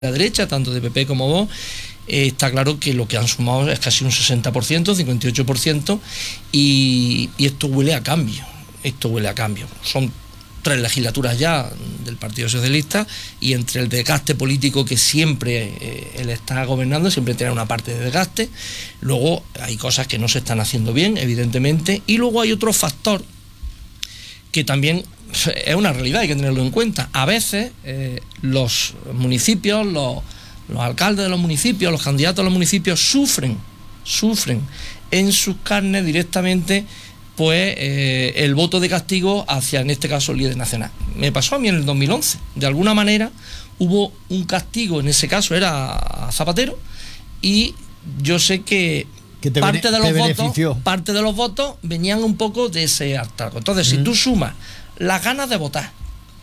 la derecha, tanto de PP como Vox, está claro que lo que han sumado es casi un 60%, 58%, y esto huele a cambio. Son 3 legislaturas ya del Partido Socialista, y entre el desgaste político que siempre él está gobernando, siempre tiene una parte de desgaste. Luego hay cosas que no se están haciendo bien, evidentemente, y luego hay otro factor que también es una realidad, hay que tenerlo en cuenta. A veces los municipios, los alcaldes de los municipios, los candidatos a los municipios sufren en sus carnes directamente pues el voto de castigo hacia, en este caso, el líder nacional. Me pasó a mí en el 2011. De alguna manera hubo un castigo, en ese caso era a Zapatero, y yo sé que parte de los votos venían un poco de ese hartazgo. Entonces, si tú sumas las ganas de votar,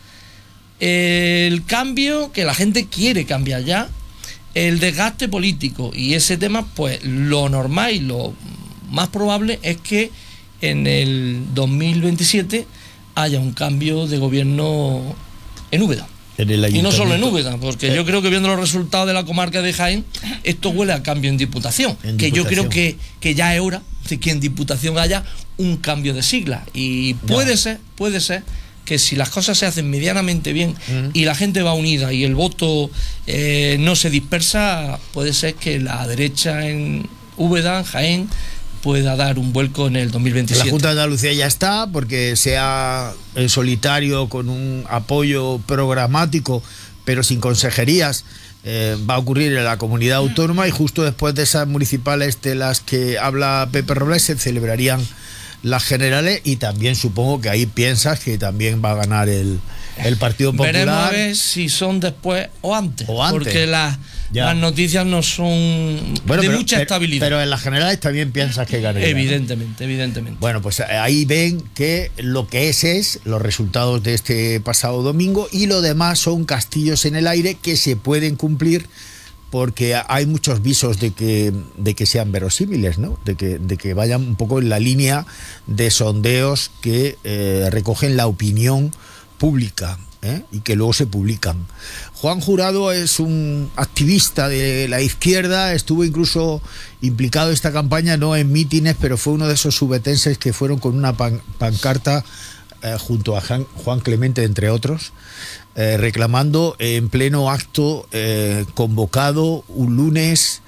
el cambio, que la gente quiere cambiar ya, el desgaste político y ese tema, pues lo normal y lo más probable es que en el 2027 haya un cambio de gobierno en Úbeda. Y no solo en Úbeda, porque yo creo que viendo los resultados de la comarca de Jaén, esto huele a cambio en Diputación. Yo creo que ya es hora de que en Diputación haya un cambio de sigla. Y puede ser que si las cosas se hacen medianamente bien y la gente va unida y el voto no se dispersa, puede ser que la derecha en Úbeda, en Jaén, pueda dar un vuelco en el 2027. La Junta de Andalucía ya está, porque sea en solitario, con un apoyo programático, pero sin consejerías, va a ocurrir en la comunidad autónoma, y justo después de esas municipales de las que habla Pepe Robles se celebrarían las generales, y también supongo que ahí piensas que también va a ganar el Partido Popular. Veremos a ver si son después o antes. Porque las noticias no son mucha estabilidad. Pero en las generales también piensas que ganaría. Evidentemente. Bueno, pues ahí ven que lo que es los resultados de este pasado domingo, y lo demás son castillos en el aire que se pueden cumplir, porque hay muchos visos de que sean verosímiles, ¿no? De que vayan un poco en la línea de sondeos que recogen la opinión pública, y que luego se publican. Juan Jurado es un activista de la izquierda, estuvo incluso implicado en esta campaña, no en mítines, pero fue uno de esos subetenses que fueron con una pancarta junto a Juan Clemente, entre otros, reclamando en pleno acto convocado un lunes,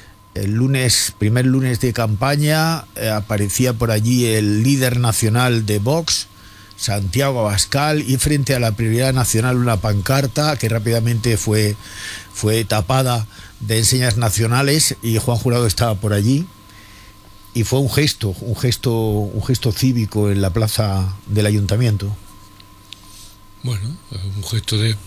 primer lunes de campaña. Aparecía por allí el líder nacional de Vox, Santiago Abascal, y frente a la prioridad nacional una pancarta que rápidamente fue tapada de enseñas nacionales, y Juan Jurado estaba por allí, y fue un gesto cívico en la plaza del ayuntamiento. Bueno, un gesto de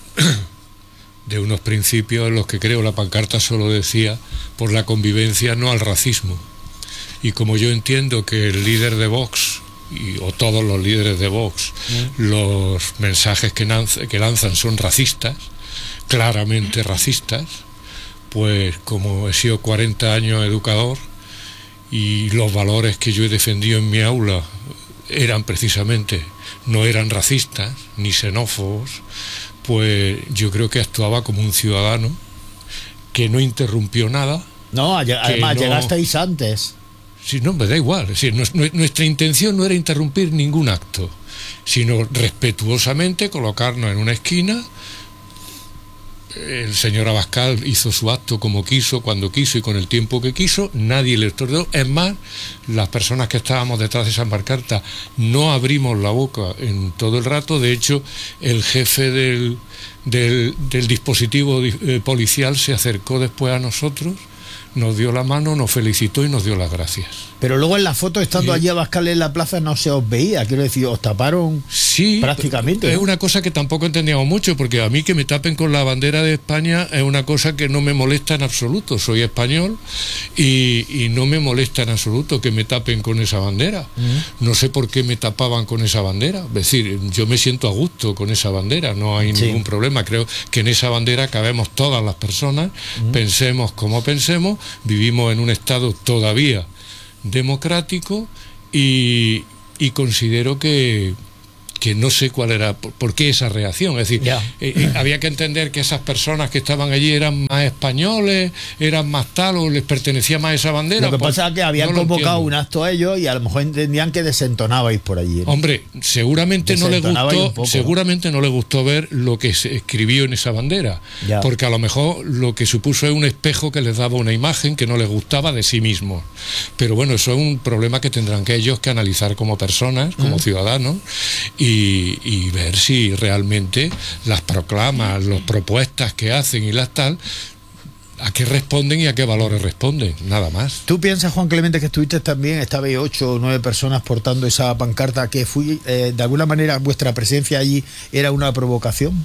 unos principios en los que creo. La pancarta solo decía por la convivencia, no al racismo. Y como yo entiendo que el líder de Vox, o todos los líderes de Vox, los mensajes que lanzan son racistas, claramente racistas, pues como he sido 40 años educador, y los valores que yo he defendido en mi aula no eran racistas ni xenófobos, pues yo creo que actuaba como un ciudadano que no interrumpió nada. No, además llegasteis antes. Sí, no, me da igual. Es decir, nuestra intención no era interrumpir ningún acto, sino respetuosamente colocarnos en una esquina. El señor Abascal hizo su acto como quiso, cuando quiso y con el tiempo que quiso. Nadie le estornudó. Es más, las personas que estábamos detrás de esa pancarta no abrimos la boca en todo el rato. De hecho, el jefe del dispositivo policial se acercó después a nosotros, nos dio la mano, nos felicitó y nos dio las gracias. Pero luego en la foto, estando allí Abascal en la plaza, no se os veía. Quiero decir, os taparon prácticamente. Es una cosa que tampoco entendíamos mucho, porque a mí que me tapen con la bandera de España es una cosa que no me molesta en absoluto. Soy español y no me molesta en absoluto que me tapen con esa bandera. No sé por qué me tapaban con esa bandera. Es decir, yo me siento a gusto con esa bandera, no hay ningún problema. Creo que en esa bandera cabemos todas las personas, pensemos como pensemos, vivimos en un estado todavía democrático, y considero que que no sé cuál era, por qué esa reacción. Es decir, había que entender que esas personas que estaban allí eran más españoles, eran más tal, o les pertenecía más esa bandera. Lo que pasa es que habían convocado un acto a ellos y a lo mejor entendían que desentonabais por allí, ¿no? Hombre, seguramente no le gustó ver lo que se escribió en esa bandera, porque a lo mejor lo que supuso es un espejo que les daba una imagen que no les gustaba de sí mismos. Pero bueno, eso es un problema que tendrán que ellos que analizar como personas, como ciudadanos, y ver si realmente las proclamas, las propuestas que hacen y las tal, a qué responden y a qué valores responden, nada más. ¿Tú piensas, Juan Clemente, que estuviste también, estabais 8 o 9 personas portando esa pancarta, que de alguna manera vuestra presencia allí era una provocación?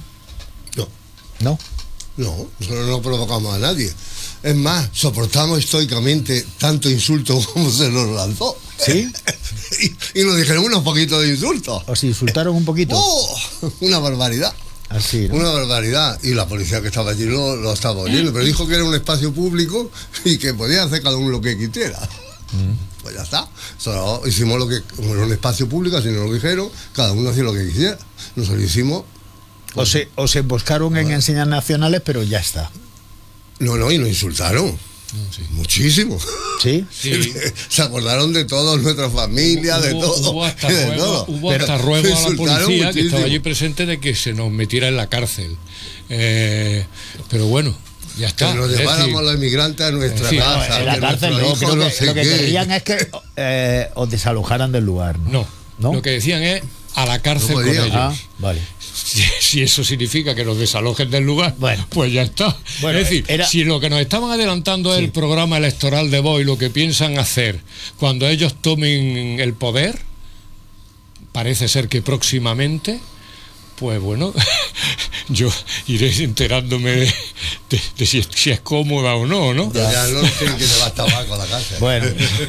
No, nosotros no provocamos a nadie. Es más, soportamos estoicamente tanto insulto como se nos lanzó. ¿Sí? y nos dijeron unos poquitos de insultos. ¿Os insultaron un poquito? Una barbaridad. Así, ¿no? Una barbaridad. Y la policía que estaba allí lo estaba oyendo, pero dijo que era un espacio público y que podía hacer cada uno lo que quisiera. Pues ya está. Solo hicimos lo que, como era un espacio público, así nos lo dijeron, cada uno hacía lo que quisiera. Nosotros lo hicimos. Os emboscaron en enseñas nacionales, pero ya está. No, y nos insultaron. Sí. Muchísimo. ¿Sí? Se acordaron de todos, nuestra familia, de todo. Hubo hasta ruego a la policía que estaba allí presente de que se nos metiera en la cárcel. Pero bueno, ya está. Que nos lleváramos a los inmigrantes a nuestra casa. En la cárcel no, creo que lo que querían es que os desalojaran del lugar. ¿No? Lo que decían es a la cárcel con ellos. Vale. Si eso significa que nos desalojen del lugar, pues ya está. Bueno, es decir, si lo que nos estaban adelantando es el programa electoral de Vox y lo que piensan hacer cuando ellos tomen el poder, parece ser que próximamente, pues bueno, yo iré enterándome de si es cómoda o no, ¿no? Ya no tienen que llevar tabaco a la cárcel. Bueno,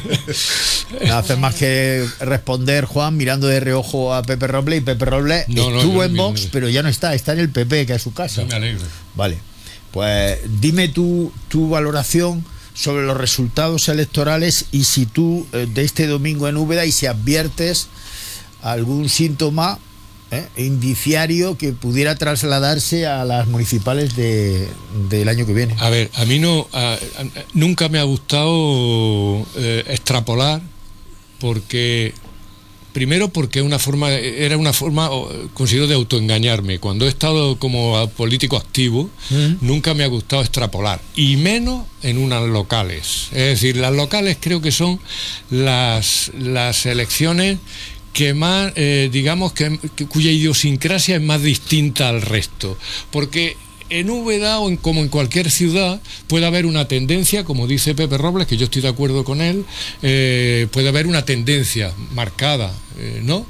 no hace más que responder, Juan, mirando de reojo a Pepe Robles, y Pepe Robles estuvo en Vox, pero ya no está en el PP, que es su casa. Me alegro. Vale, pues dime tu valoración sobre los resultados electorales y si tú de este domingo en Úbeda, y si adviertes algún síntoma indiciario que pudiera trasladarse a las municipales del año que viene. A ver, a mí nunca me ha gustado extrapolar, porque primero porque era una forma, considero, de autoengañarme. Cuando he estado como político activo, nunca me ha gustado extrapolar, y menos en unas locales. Es decir, las locales creo que son las elecciones que más, digamos, cuya idiosincrasia es más distinta al resto, porque en Úbeda como en cualquier ciudad puede haber una tendencia, como dice Pepe Robles, que yo estoy de acuerdo con él, puede haber una tendencia marcada, ¿no?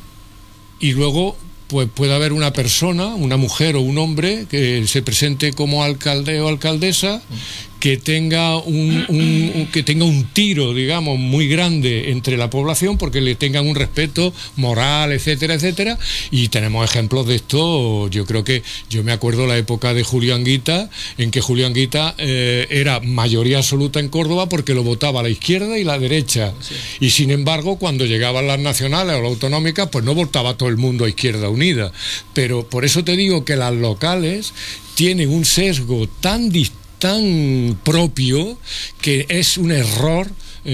Y luego pues puede haber una persona, una mujer o un hombre que se presente como alcalde o alcaldesa, que tenga un tiro, digamos, muy grande entre la población, porque le tengan un respeto moral, etcétera, etcétera. Y tenemos ejemplos de esto. Yo creo que yo me acuerdo la época de Julio Anguita, en que Julio Anguita era mayoría absoluta en Córdoba porque lo votaba la izquierda y la derecha. Sí. Y sin embargo, cuando llegaban las nacionales o las autonómicas, pues no votaba todo el mundo a Izquierda Unida. Pero por eso te digo que las locales tienen un sesgo tan propio, que es un error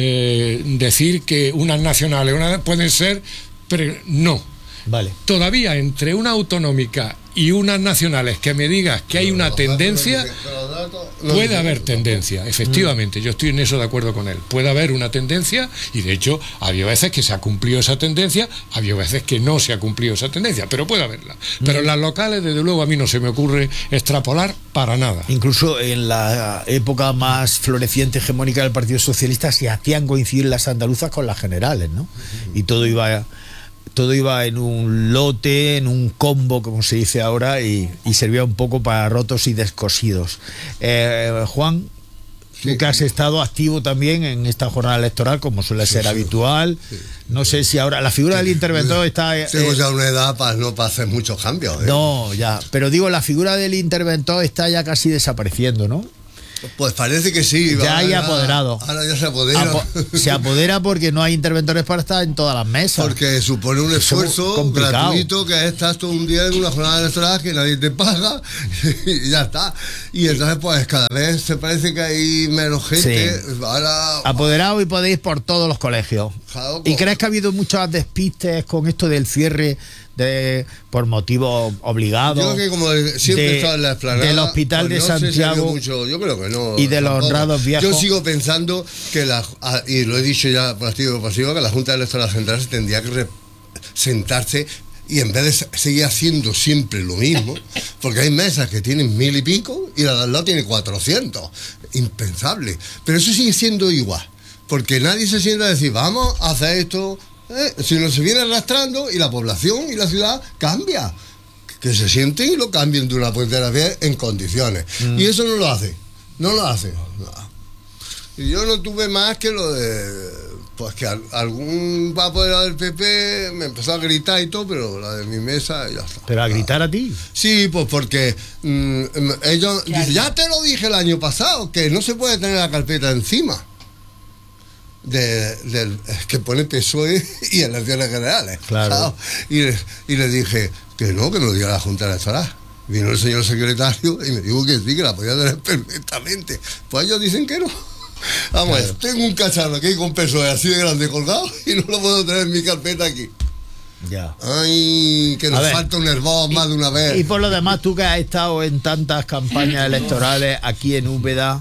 decir que unas nacionales pueden ser, pero no. Vale. Todavía entre una autonómica y unas nacionales que me digas que hay una tendencia, puede haber tendencia, efectivamente, yo estoy en eso de acuerdo con él, puede haber una tendencia, y de hecho había veces que se ha cumplido esa tendencia, había veces que no se ha cumplido esa tendencia, pero puede haberla. Pero en las locales, desde luego, a mí no se me ocurre extrapolar para nada. Incluso en la época más floreciente hegemónica del Partido Socialista se hacían coincidir las andaluzas con las generales, ¿no? Y todo iba en un lote, en un combo, como se dice ahora, y servía un poco para rotos y descosidos. Juan, tú que has estado activo también en esta jornada electoral, como suele ser habitual, no sé si ahora la figura del interventor está... Tengo ya una edad para hacer muchos cambios. No, ya, pero digo, la figura del interventor está ya casi desapareciendo, ¿no? Pues parece que sí. Ya hay apoderado. Ahora ya se apodera. Se apodera porque no hay interventores para estar en todas las mesas. Porque supone un esfuerzo gratuito, que es estar todo un día en una jornada electoral que nadie te paga y ya está. Y entonces pues cada vez se parece que hay menos gente. Sí. Ahora, apoderado y podéis por todos los colegios. Claro, ¿Y crees que ha habido muchos despistes con esto del cierre por motivos obligados? Yo creo que como siempre he estado en la explanada del Hospital de Santiago, yo creo que no. y de los honrados viejos. Yo sigo pensando que y lo he dicho ya por activo y por pasivo, que la Junta Electoral Central se tendría que sentarse y en vez de seguir haciendo siempre lo mismo, porque hay mesas que tienen 1000 y pico y la de al lado tiene 400. Impensable. Pero eso sigue siendo igual, porque nadie se sienta a decir, vamos a hacer esto. Si no se viene arrastrando y la población y la ciudad cambia, que se sienten y lo cambien de una puentera vez en condiciones. Y eso no lo hace. No. Y yo no tuve más que lo de, pues que algún apoderado del PP me empezó a gritar y todo, pero la de mi mesa ya está. ¿Pero a gritar a ti? Sí, pues porque ellos dicen, ya te lo dije el año pasado, que no se puede tener la carpeta encima. Que pone PSOE y elecciones generales. Claro. Y le dije que no, que me lo diga la Junta Electoral. Vino el señor secretario y me dijo que sí, que la podía tener perfectamente. Pues ellos dicen que no. Vamos, claro. Tengo un cacharro aquí con PSOE así de grande colgado y no lo puedo tener en mi carpeta aquí. Ya. Ay, que nos falta un hervor más de una vez. Y por lo demás, tú que has estado en tantas campañas electorales aquí en Úbeda,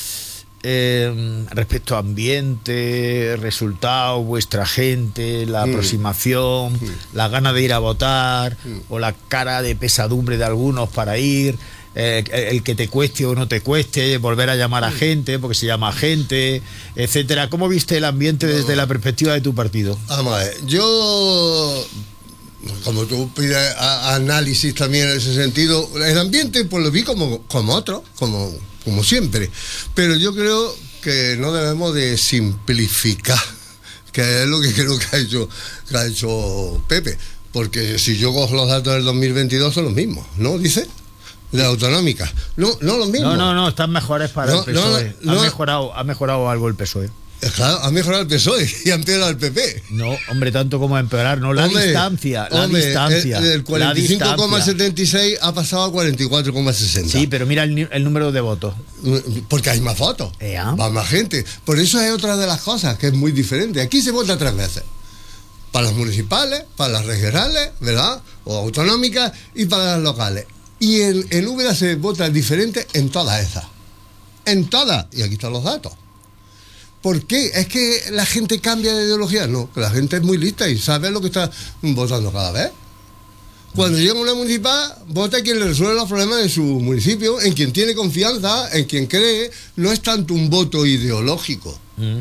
respecto a ambiente, resultados, vuestra gente, la aproximación, la gana de ir a votar o la cara de pesadumbre de algunos para ir, el que te cueste o no te cueste, volver a llamar a gente porque se llama gente, etcétera. ¿Cómo viste el ambiente desde la perspectiva de tu partido? Vamos a ver, yo, como tú pides análisis también en ese sentido, el ambiente pues lo vi como otro, como siempre, pero yo creo que no debemos de simplificar, que es lo que creo que ha hecho Pepe, porque si yo cojo los datos del 2022 son los mismos, ¿no? Dice, de la autonómica, no los mismos. No, están mejores para el PSOE. Ha mejorado algo el PSOE. Claro, ha mejorado el PSOE y ha empeorado el PP. No, hombre, tanto como empeorar, no, la distancia. El 45,76 ha pasado a 44,60. Sí, pero mira el número de votos. Porque hay más votos, va más gente. Por eso es otra de las cosas que es muy diferente. Aquí se vota 3 veces. Para las municipales, para las regionales, ¿verdad? O autonómicas y para las locales. Y en Úbeda se vota diferente en todas esas. En todas. Y aquí están los datos. ¿Por qué? ¿Es que la gente cambia de ideología? No, que la gente es muy lista y sabe lo que está votando cada vez. Cuando llega una municipal, vota a quien le resuelve los problemas de su municipio, en quien tiene confianza, en quien cree. No es tanto un voto ideológico.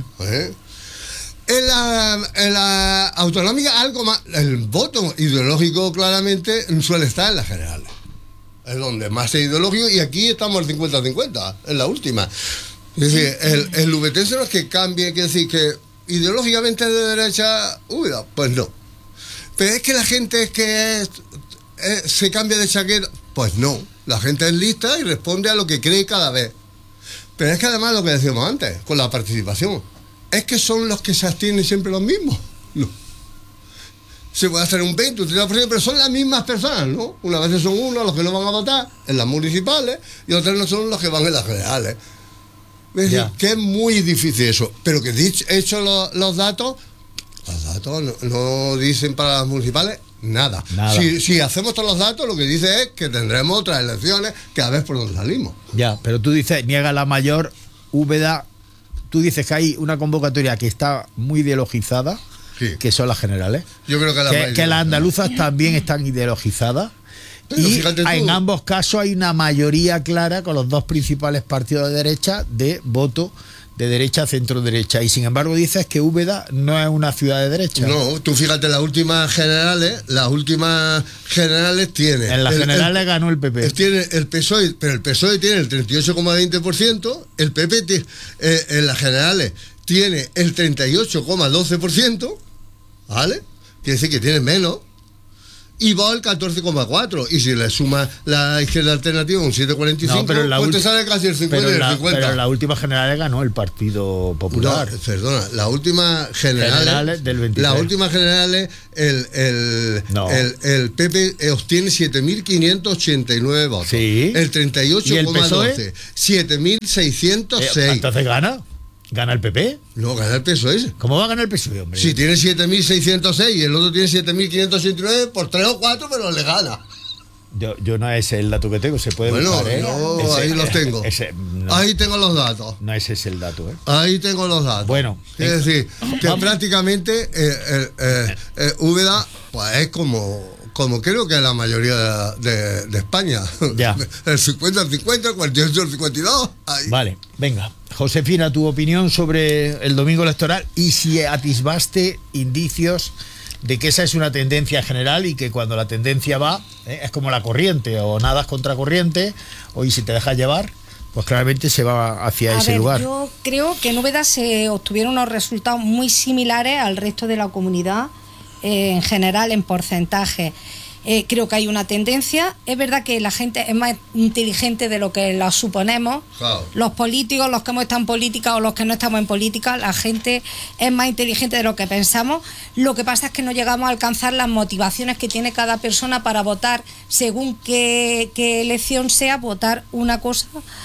En la autonómica, algo más. El voto ideológico claramente suele estar en las generales. Es donde más es ideológico y aquí estamos al 50-50, en la última. Es decir, el ubetense no es que cambie, que decir que ideológicamente es de derecha, pues no. Pero es que la gente es que se cambia de chaqueta, pues no. La gente es lista y responde a lo que cree cada vez. Pero es que además lo que decíamos antes, con la participación, es que son los que se abstienen siempre los mismos. No. Se puede hacer un 20, un 30%, pero son las mismas personas, ¿no? Una vez son unos los que no van a votar en las municipales y otros no son los que van en las generales. Es decir, que es muy difícil eso, pero que hecho los datos no dicen para las municipales nada. Si hacemos todos los datos, lo que dice es que tendremos otras elecciones que a ver por dónde salimos. Ya, pero tú dices, niega la mayor Úbeda, tú dices que hay una convocatoria que está muy ideologizada, que son las generales. Yo creo que las andaluzas también están ideologizadas. Pero y en ambos casos hay una mayoría clara con los dos principales partidos de derecha de voto de derecha a centro-derecha. Y sin embargo dices que Úbeda no es una ciudad de derecha. No, tú fíjate, las últimas generales tienen... En las generales ganó el PP. Tiene el PSOE, pero el PSOE tiene el 38,20%, el PP en las generales tiene el 38,12%, ¿vale? Quiere decir que tiene menos. y Vox el 14,4%. Y si le sumas la izquierda alternativa un 7,45%, No, pero pues te sale casi el 50 y el 50%. Pero en la última general ganó el Partido Popular. No, perdona, la última general del 23. La última general el PP obtiene 7.589 votos. Sí. El 38,12. PSOE? 7.606. Entonces ¿Gana el PP? No, gana el PSOE. ¿Cómo va a ganar el PSOE, hombre? Si tiene 7.606 y el otro tiene 7.589, por 3 o 4, pero le gana. Yo no es el dato que tengo, se puede buscar, ¿eh? Yo ahí los tengo. Ahí tengo los datos. No ese es el dato, ¿eh? Ahí tengo los datos. Bueno. Es decir, que prácticamente Úbeda pues es como creo que la mayoría de España. Ya. El 50 al 50, el 48 al 52. Ahí. Vale, venga. Josefina, tu opinión sobre el domingo electoral y si atisbaste indicios de que esa es una tendencia general y que cuando la tendencia va, es como la corriente, o nadas contra corriente, o y si te dejas llevar, pues claramente se va hacia ese lugar. Yo creo que en Úbeda se obtuvieron unos resultados muy similares al resto de la comunidad, en general, en porcentaje. Creo que hay una tendencia. Es verdad que la gente es más inteligente de lo que lo suponemos. Claro. Los políticos, los que hemos estado en política o los que no estamos en política, la gente es más inteligente de lo que pensamos. Lo que pasa es que no llegamos a alcanzar las motivaciones que tiene cada persona para votar, según qué elección sea, votar una cosa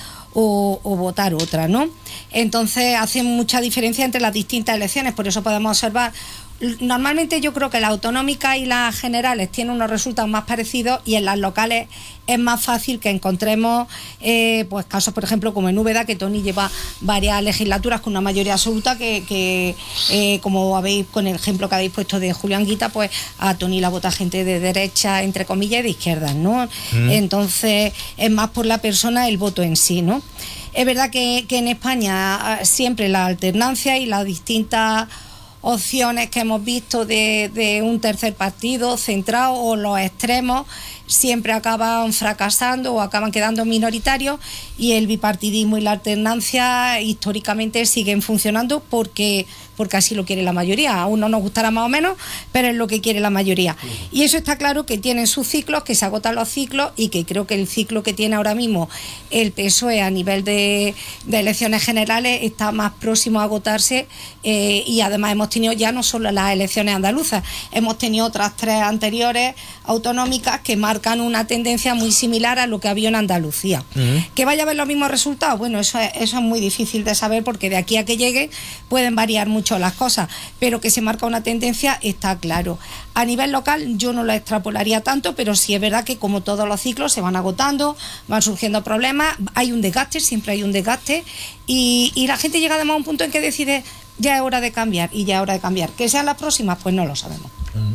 o votar otra, ¿no? Entonces hace mucha diferencia entre las distintas elecciones. Por eso podemos observar. Normalmente yo creo que las autonómicas y las generales tienen unos resultados más parecidos y en las locales es más fácil que encontremos pues casos, por ejemplo, como en Úbeda, que Toni lleva varias legislaturas con una mayoría absoluta que como habéis, con el ejemplo que habéis puesto de Julián Guita, pues a Toni la vota gente de derecha, entre comillas, y de izquierdas, ¿no? Entonces es más por la persona el voto en sí, ¿no? Es verdad que en España siempre la alternancia y las distintas opciones que hemos visto de un tercer partido centrado o los extremos siempre acaban fracasando o acaban quedando minoritarios, y el bipartidismo y la alternancia históricamente siguen funcionando porque así lo quiere la mayoría. A uno nos gustará más o menos, pero es lo que quiere la mayoría. Y eso está claro, que tienen sus ciclos, que se agotan los ciclos, y que creo que el ciclo que tiene ahora mismo el PSOE a nivel de elecciones generales está más próximo a agotarse, y además hemos tenido ya no solo las elecciones andaluzas, hemos tenido otras 3 anteriores autonómicas que marcan una tendencia muy similar a lo que había en Andalucía. ¿Que vaya a haber los mismos resultados? Bueno, eso es muy difícil de saber, porque de aquí a que llegue pueden variar mucho las cosas, pero que se marca una tendencia está claro. A nivel local yo no lo extrapolaría tanto, pero sí es verdad que como todos los ciclos se van agotando, van surgiendo problemas, hay un desgaste, siempre hay un desgaste, y la gente llega además a un punto en que decide ya es hora de cambiar, y ya es hora de cambiar. ¿Que sean las próximas? Pues no lo sabemos.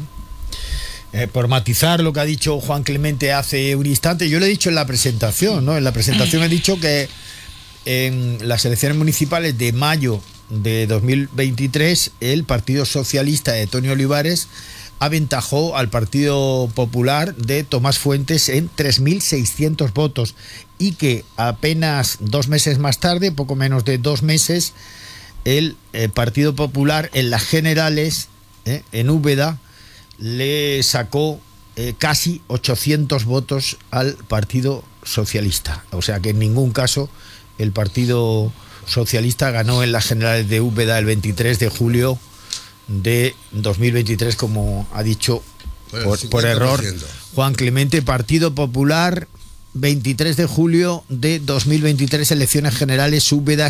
Por matizar lo que ha dicho Juan Clemente hace un instante, yo lo he dicho en la presentación, ¿no? En la presentación he dicho que en las elecciones municipales de mayo de 2023 el Partido Socialista de Toni Olivares aventajó al Partido Popular de Tomás Fuentes en 3.600 votos, y que apenas 2 meses más tarde, poco menos de 2 meses, el Partido Popular en las generales en Úbeda le sacó casi 800 votos al Partido Socialista. O sea que en ningún caso el Partido Socialista ganó en las generales de Úbeda el 23 de julio de 2023, como ha dicho por error Juan Clemente. Partido Popular, 23 de julio de 2023, elecciones generales, Úbeda,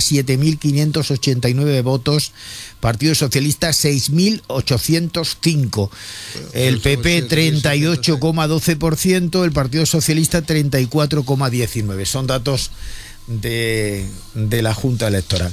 7.589 votos, Partido Socialista 6.805, el PP 38,12%, el Partido Socialista 34,19%. Son datos de la Junta Electoral.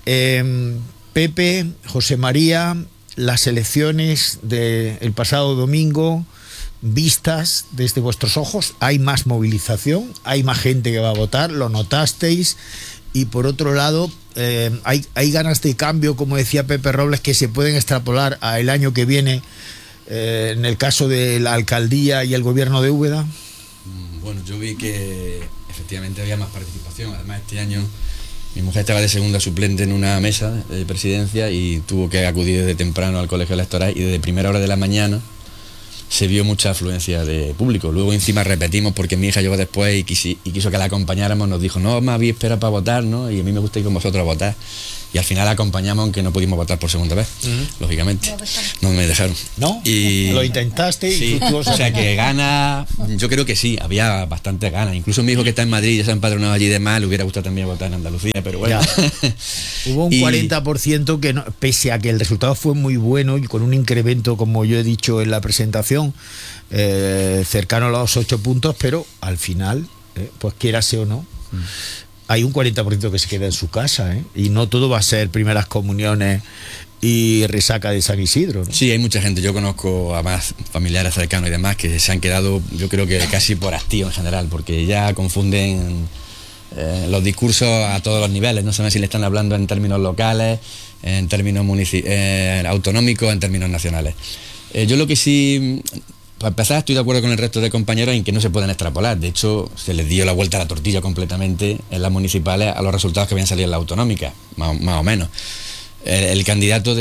Pepe, José María, las elecciones del pasado domingo, vistas desde vuestros ojos, ¿hay más movilización? ¿Hay más gente que va a votar? ¿Lo notasteis? Y por otro lado, ¿hay ganas de cambio, como decía Pepe Robles, que se pueden extrapolar al año que viene, en el caso de la alcaldía y el gobierno de Úbeda? Bueno, yo vi que efectivamente había más participación. Además, este año mi mujer estaba de segunda suplente en una mesa de presidencia y tuvo que acudir desde temprano al colegio electoral, y desde primera hora de la mañana se vio mucha afluencia de público. Luego encima repetimos porque mi hija llegó después y quiso que la acompañáramos, nos dijo, no, me habéis esperado para votar, ¿no? Y a mí me gusta ir con vosotros a votar. Y al final acompañamos, aunque no pudimos votar por segunda vez, lógicamente. No me dejaron. ¿No? Y lo intentaste sí, o sea que gana, yo creo que sí, había bastante ganas. Incluso mi hijo que está en Madrid, ya se ha empadronado allí y demás, le hubiera gustado también votar en Andalucía, pero bueno. Hubo un 40% que, no, pese a que el resultado fue muy bueno y con un incremento, como yo he dicho en la presentación, cercano a los 8 puntos, pero al final, pues quierase o no, hay un 40% que se queda en su casa, y no todo va a ser primeras comuniones y resaca de San Isidro, ¿no? Sí, hay mucha gente, yo conozco a más familiares cercanos y demás que se han quedado, yo creo que casi por hastío en general, porque ya confunden los discursos a todos los niveles, no saben si le están hablando en términos locales, en términos autonómicos, en términos nacionales. Yo lo que sí, para empezar, estoy de acuerdo con el resto de compañeros en que no se pueden extrapolar. De hecho, se les dio la vuelta a la tortilla completamente en las municipales a los resultados que habían salido en la autonómica, más o menos. El candidato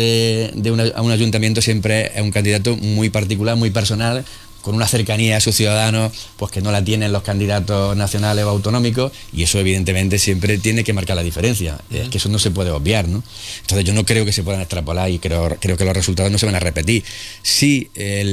a un ayuntamiento siempre es un candidato muy particular, muy personal, con una cercanía a sus ciudadanos pues que no la tienen los candidatos nacionales o autonómicos, y eso evidentemente siempre tiene que marcar la diferencia. Es que eso no se puede obviar, ¿no? Entonces yo no creo que se puedan extrapolar y creo que los resultados no se van a repetir. Sí,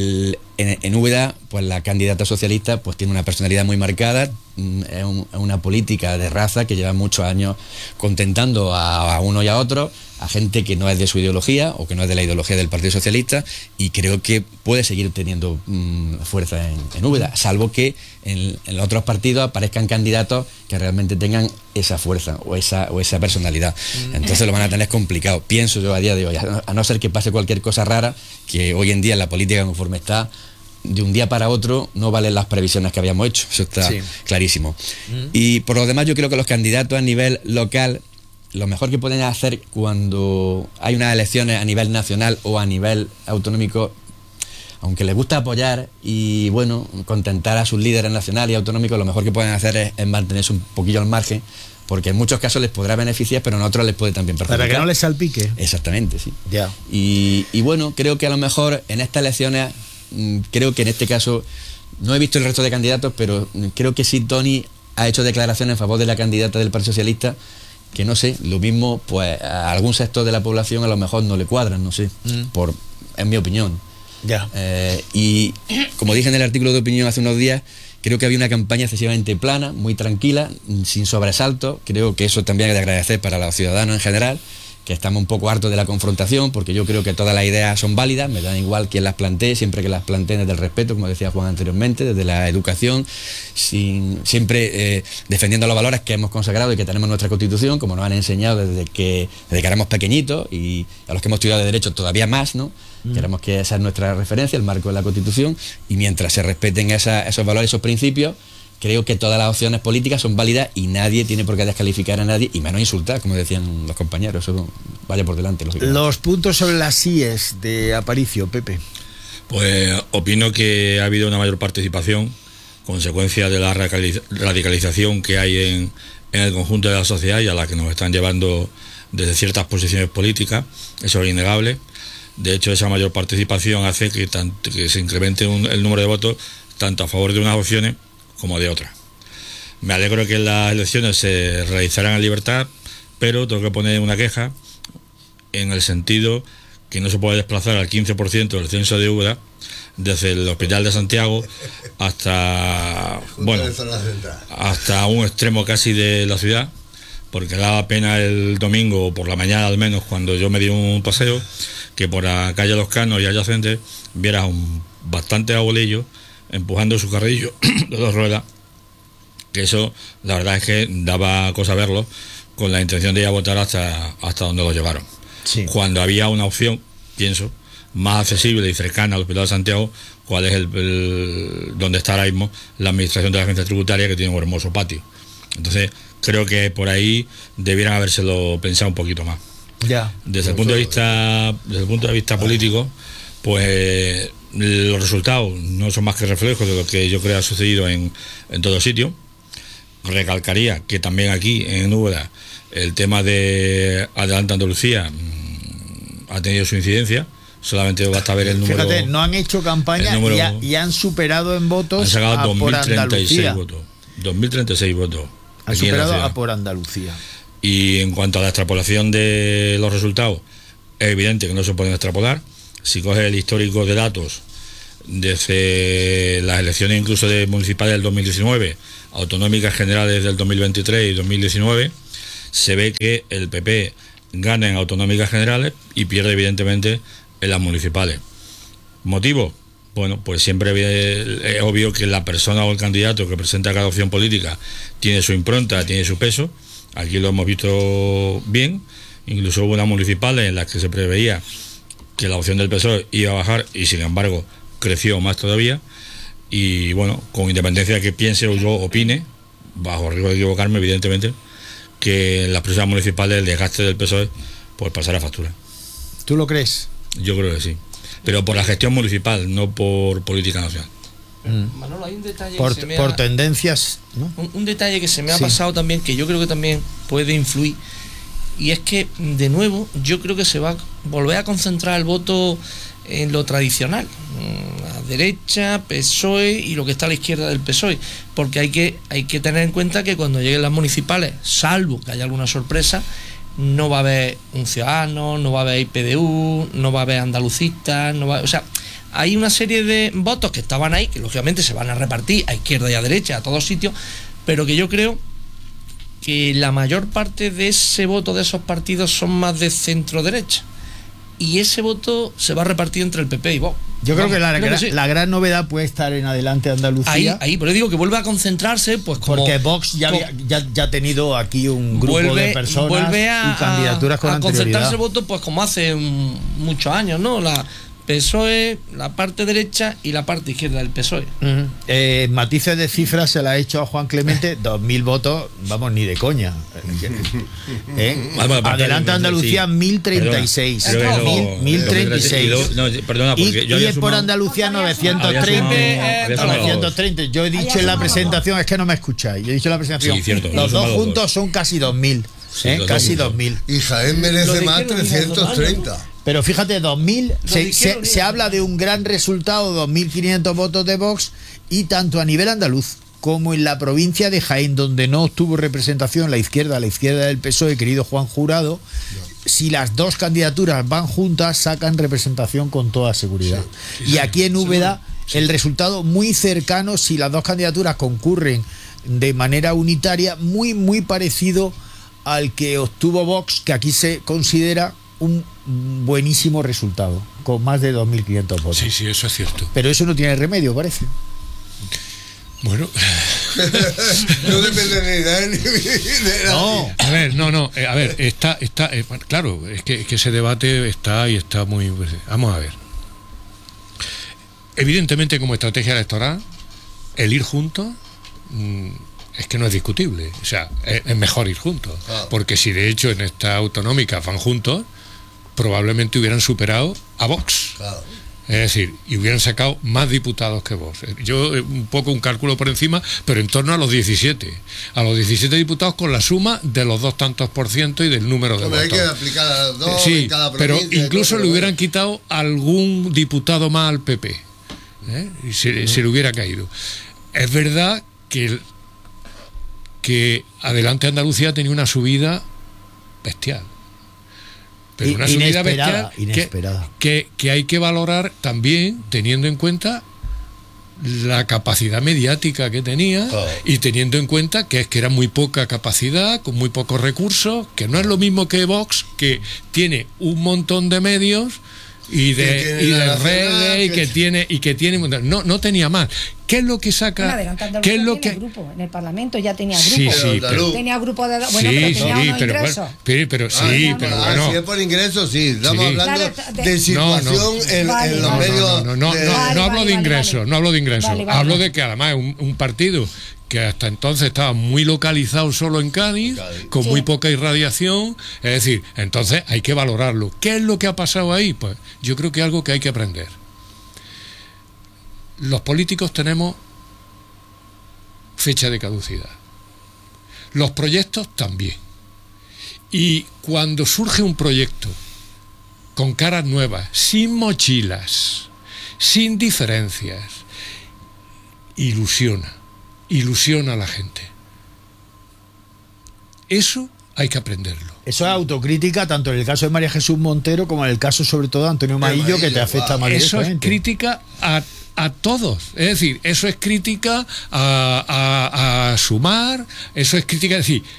en Úbeda, pues la candidata socialista pues tiene una personalidad muy marcada, es una política de raza que lleva muchos años contentando a uno y a otro, a gente que no es de su ideología o que no es de la ideología del Partido Socialista, y creo que puede seguir teniendo fuerza en Úbeda, salvo que en los otros partidos aparezcan candidatos que realmente tengan esa fuerza o esa personalidad. Entonces lo van a tener complicado, pienso yo a día de hoy, a no ser que pase cualquier cosa rara, que hoy en día en la política conforme está, de un día para otro no valen las previsiones que habíamos hecho, eso está clarísimo. Y por lo demás yo creo que los candidatos a nivel local, lo mejor que pueden hacer cuando hay unas elecciones a nivel nacional o a nivel autonómico, aunque les gusta apoyar y bueno, contentar a sus líderes nacionales y autonómicos, lo mejor que pueden hacer es mantenerse un poquillo al margen, porque en muchos casos les podrá beneficiar, pero en otros les puede también perjudicar. Para que no les salpique. Exactamente, sí. Ya. Y bueno, creo que a lo mejor en estas elecciones, creo que en este caso, no he visto el resto de candidatos, pero creo que sí Toni ha hecho declaraciones en favor de la candidata del Partido Socialista, que no sé, lo mismo, pues a algún sector de la población a lo mejor no le cuadran, no sé, en mi opinión. Ya. Y como dije en el artículo de opinión hace unos días, creo que había una campaña excesivamente plana, muy tranquila, sin sobresaltos. Creo que eso también hay de agradecer para los ciudadanos en general, que estamos un poco hartos de la confrontación, porque yo creo que todas las ideas son válidas, me da igual quién las plantee, siempre que las planteen desde el respeto, como decía Juan anteriormente, desde la educación, siempre defendiendo los valores que hemos consagrado y que tenemos en nuestra Constitución, como nos han enseñado desde que éramos pequeñitos, y a los que hemos estudiado de Derecho todavía más, ¿no? Queremos que esa es nuestra referencia, el marco de la Constitución, y mientras se respeten esos valores, esos principios, creo que todas las opciones políticas son válidas y nadie tiene por qué descalificar a nadie, y menos insultar, como decían los compañeros. Eso vaya por delante. Los puntos sobre las síes de Aparicio, Pepe. Pues opino que ha habido una mayor participación, consecuencia de la radicalización que hay en el conjunto de la sociedad y a la que nos están llevando desde ciertas posiciones políticas. Eso es innegable. De hecho, esa mayor participación hace que se incremente el número de votos tanto a favor de unas opciones como de otras. Me alegro que las elecciones se realizaran en libertad, pero tengo que poner una queja en el sentido que no se puede desplazar al 15% del censo de Úbeda desde el Hospital de Santiago hasta un extremo casi de la ciudad, porque daba pena el domingo por la mañana, al menos cuando yo me di un paseo, que por la calle Los Canos y adyacentes vieras bastante abuelillo empujando su carrillo de 2 ruedas, que eso la verdad es que daba cosa verlo, con la intención de ir a votar hasta donde lo llevaron. Sí. Cuando había una opción, pienso, más accesible y cercana al Hospital de Santiago, cuál es donde está ahora mismo la administración de la agencia tributaria, que tiene un hermoso patio. Entonces creo que por ahí debieran habérselo pensado un poquito más. Ya. Desde el punto de vista político, pues los resultados no son más que reflejos de lo que yo creo ha sucedido en todo sitio. Recalcaría que también aquí en Úbeda el tema de Adelante Andalucía ha tenido su incidencia, Solamente basta ver el número. Fíjate, no han hecho campaña y han superado en votos. Han sacado a por 2036 Andalucía. votos. 2036 votos. Han aquí en la superado ciudad. a por Andalucía. Y en cuanto a la extrapolación de los resultados, es evidente que no se pueden extrapolar. Si coges el histórico de datos desde las elecciones incluso de municipales del 2019, autonómicas generales del 2023 y 2019, se ve que el PP gana en autonómicas generales y pierde evidentemente en las municipales. ¿Motivo? Bueno, pues siempre es obvio que la persona o el candidato que presenta cada opción política tiene su impronta, tiene su peso. Aquí lo hemos visto bien. Incluso hubo unas municipales en las que se preveía que la opción del PSOE iba a bajar y sin embargo creció más todavía. Y bueno, con independencia de que piense o yo opine, bajo riesgo de equivocarme evidentemente, que en las próximas municipales el desgaste del PSOE pues pasará factura. ¿Tú lo crees? Yo creo que sí, pero por la gestión municipal, no por política nacional. Manolo, hay un detalle Por tendencias, ¿no? un detalle que se me ha pasado también, que yo creo que también puede influir, y es que de nuevo yo creo que se va a volver a concentrar el voto en lo tradicional, a derecha, PSOE y lo que está a la izquierda del PSOE, porque hay que tener en cuenta que cuando lleguen las municipales, salvo que haya alguna sorpresa, no va a haber un Ciudadanos, no va a haber IPDU, no va a haber andalucistas, o sea, hay una serie de votos que estaban ahí, que lógicamente se van a repartir a izquierda y a derecha, a todos sitios, pero que yo creo que la mayor parte de ese voto de esos partidos son más de centro-derecha. Y ese voto se va a repartir entre el PP y Vox. Yo creo que sí. la gran novedad puede estar en adelante Andalucía. Ahí, pero digo que vuelve a concentrarse, pues como. Porque Vox ya ha tenido aquí un grupo de personas y candidaturas con a anterioridad. concentrarse el voto, pues como hace muchos años, ¿no? La PSOE, la parte derecha y la parte izquierda del PSOE. Matices de cifras se la ha hecho a Juan Clemente, 2.000 votos, vamos, ni de coña. Adelante Andalucía, 1.036. 1.036. Perdona, porque yo y por Andalucía 930. Yo he dicho en la presentación, es que no me escucháis, yo he dicho en la presentación, sí, cierto, los dos juntos son casi 2.000. Casi 2.000. Y Jaén merece más 330. Pero fíjate, 2.000, se habla de un gran resultado, 2.500 votos de Vox, y tanto a nivel andaluz como en la provincia de Jaén, donde no obtuvo representación la izquierda del PSOE, querido Juan Jurado, si las dos candidaturas van juntas, sacan representación con toda seguridad. Y aquí en Úbeda, el resultado muy cercano, si las dos candidaturas concurren de manera unitaria, muy, muy parecido al que obtuvo Vox, que aquí se considera un buenísimo resultado, con más de 2.500 votos. Sí, eso es cierto. Pero eso no tiene remedio, parece. Bueno. No depende de él ni de no. A ver, está claro, es que ese debate está muy. Vamos a ver. Evidentemente, como estrategia electoral, el ir juntos es que no es discutible. O sea, es mejor ir juntos. Porque si de hecho en esta autonómica van juntos, probablemente hubieran superado a Vox. Claro. Es decir, y hubieran sacado más diputados que Vox. Yo un poco un cálculo por encima, pero en torno a los 17. A los 17 diputados con la suma de los 2 tantos % y del número de votos. Hay que aplicar a los dos en cada pero provincia, incluso le hubieran quitado algún diputado más al PP. Y se le hubiera caído. Es verdad que Adelante Andalucía tenía una subida bestial. Pero una subida bestial inesperada. Que hay que valorar también teniendo en cuenta la capacidad mediática que tenía y teniendo en cuenta que era muy poca capacidad, con muy pocos recursos, que no es lo mismo que Vox, que tiene un montón de medios y de redes y que tiene no tenía más. ¿Qué es lo que saca? ¿Qué es lo que grupo en el Parlamento ya tenía grupo? Sí, pero tenía grupo de ingresos. Pero bueno, si es por ingresos, sí. Estamos hablando de situación en los medios. No hablo de ingresos, hablo de que además es un partido que hasta entonces estaba muy localizado solo en Cádiz, con muy poca irradiación. Es decir, entonces hay que valorarlo. ¿Qué es lo que ha pasado ahí? Pues yo creo que es algo que hay que aprender. Los políticos tenemos fecha de caducidad. Los proyectos también. Y cuando surge un proyecto con caras nuevas, sin mochilas, sin diferencias, ilusiona a la gente. Eso hay que aprenderlo. Eso es autocrítica tanto en el caso de María Jesús Montero como en el caso sobre todo de Antonio Maillo, que te afecta más directamente. Eso es crítica a todos. Es decir, eso es crítica a Sumar, eso es crítica, es decir,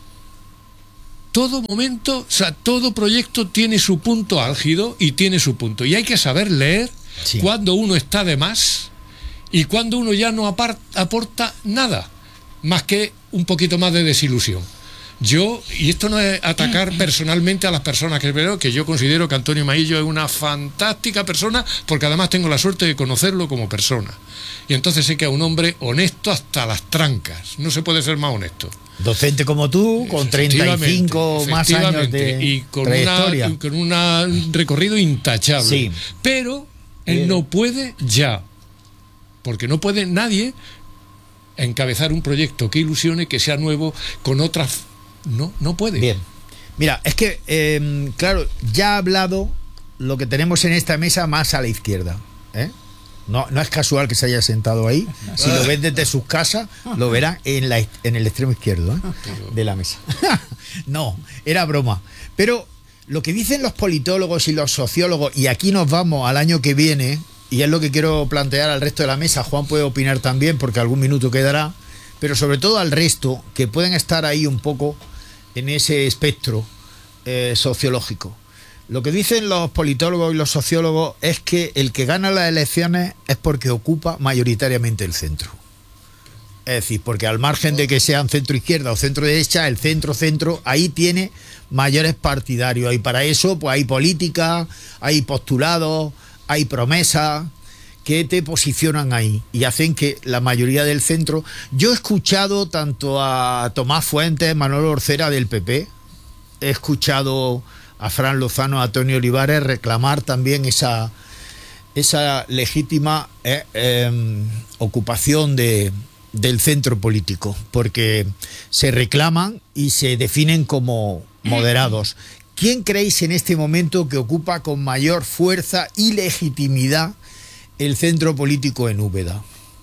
todo momento, o sea, todo proyecto tiene su punto álgido y tiene su punto. Y hay que saber leer cuando uno está de más y cuando uno ya no aporta nada, más que un poquito más de desilusión. Y esto no es atacar personalmente a las personas que veo, que yo considero que Antonio Maillo es una fantástica persona, porque además tengo la suerte de conocerlo como persona. Y entonces sé que es un hombre honesto hasta las trancas, no se puede ser más honesto. Docente como tú, con 35 más años de y con trayectoria. con un recorrido intachable. Sí. Pero él no puede ya, porque no puede nadie encabezar un proyecto que ilusione, que sea nuevo, con otras. No puede. Bien. Mira, es que, claro, ya ha hablado lo que tenemos en esta mesa más a la izquierda. No es casual que se haya sentado ahí. Si lo ven desde sus casas, lo verán en el extremo izquierdo de la mesa. No, era broma. Pero lo que dicen los politólogos y los sociólogos, y aquí nos vamos al año que viene, y es lo que quiero plantear al resto de la mesa, Juan puede opinar también porque algún minuto quedará, pero sobre todo al resto, que pueden estar ahí un poco en ese espectro sociológico. Lo que dicen los politólogos y los sociólogos es que el que gana las elecciones es porque ocupa mayoritariamente el centro. Es decir, porque al margen de que sean centro-izquierda o centro-derecha, el centro, ahí tiene mayores partidarios. Y para eso pues hay política, hay postulados, hay promesas que te posicionan ahí y hacen que la mayoría del centro. Yo he escuchado tanto a Tomás Fuentes, Manolo Orcera del PP, he escuchado a Fran Lozano, a Tony Olivares reclamar también esa legítima ocupación del centro político, porque se reclaman y se definen como moderados. ¿Quién creéis en este momento que ocupa con mayor fuerza y legitimidad el centro político en Úbeda?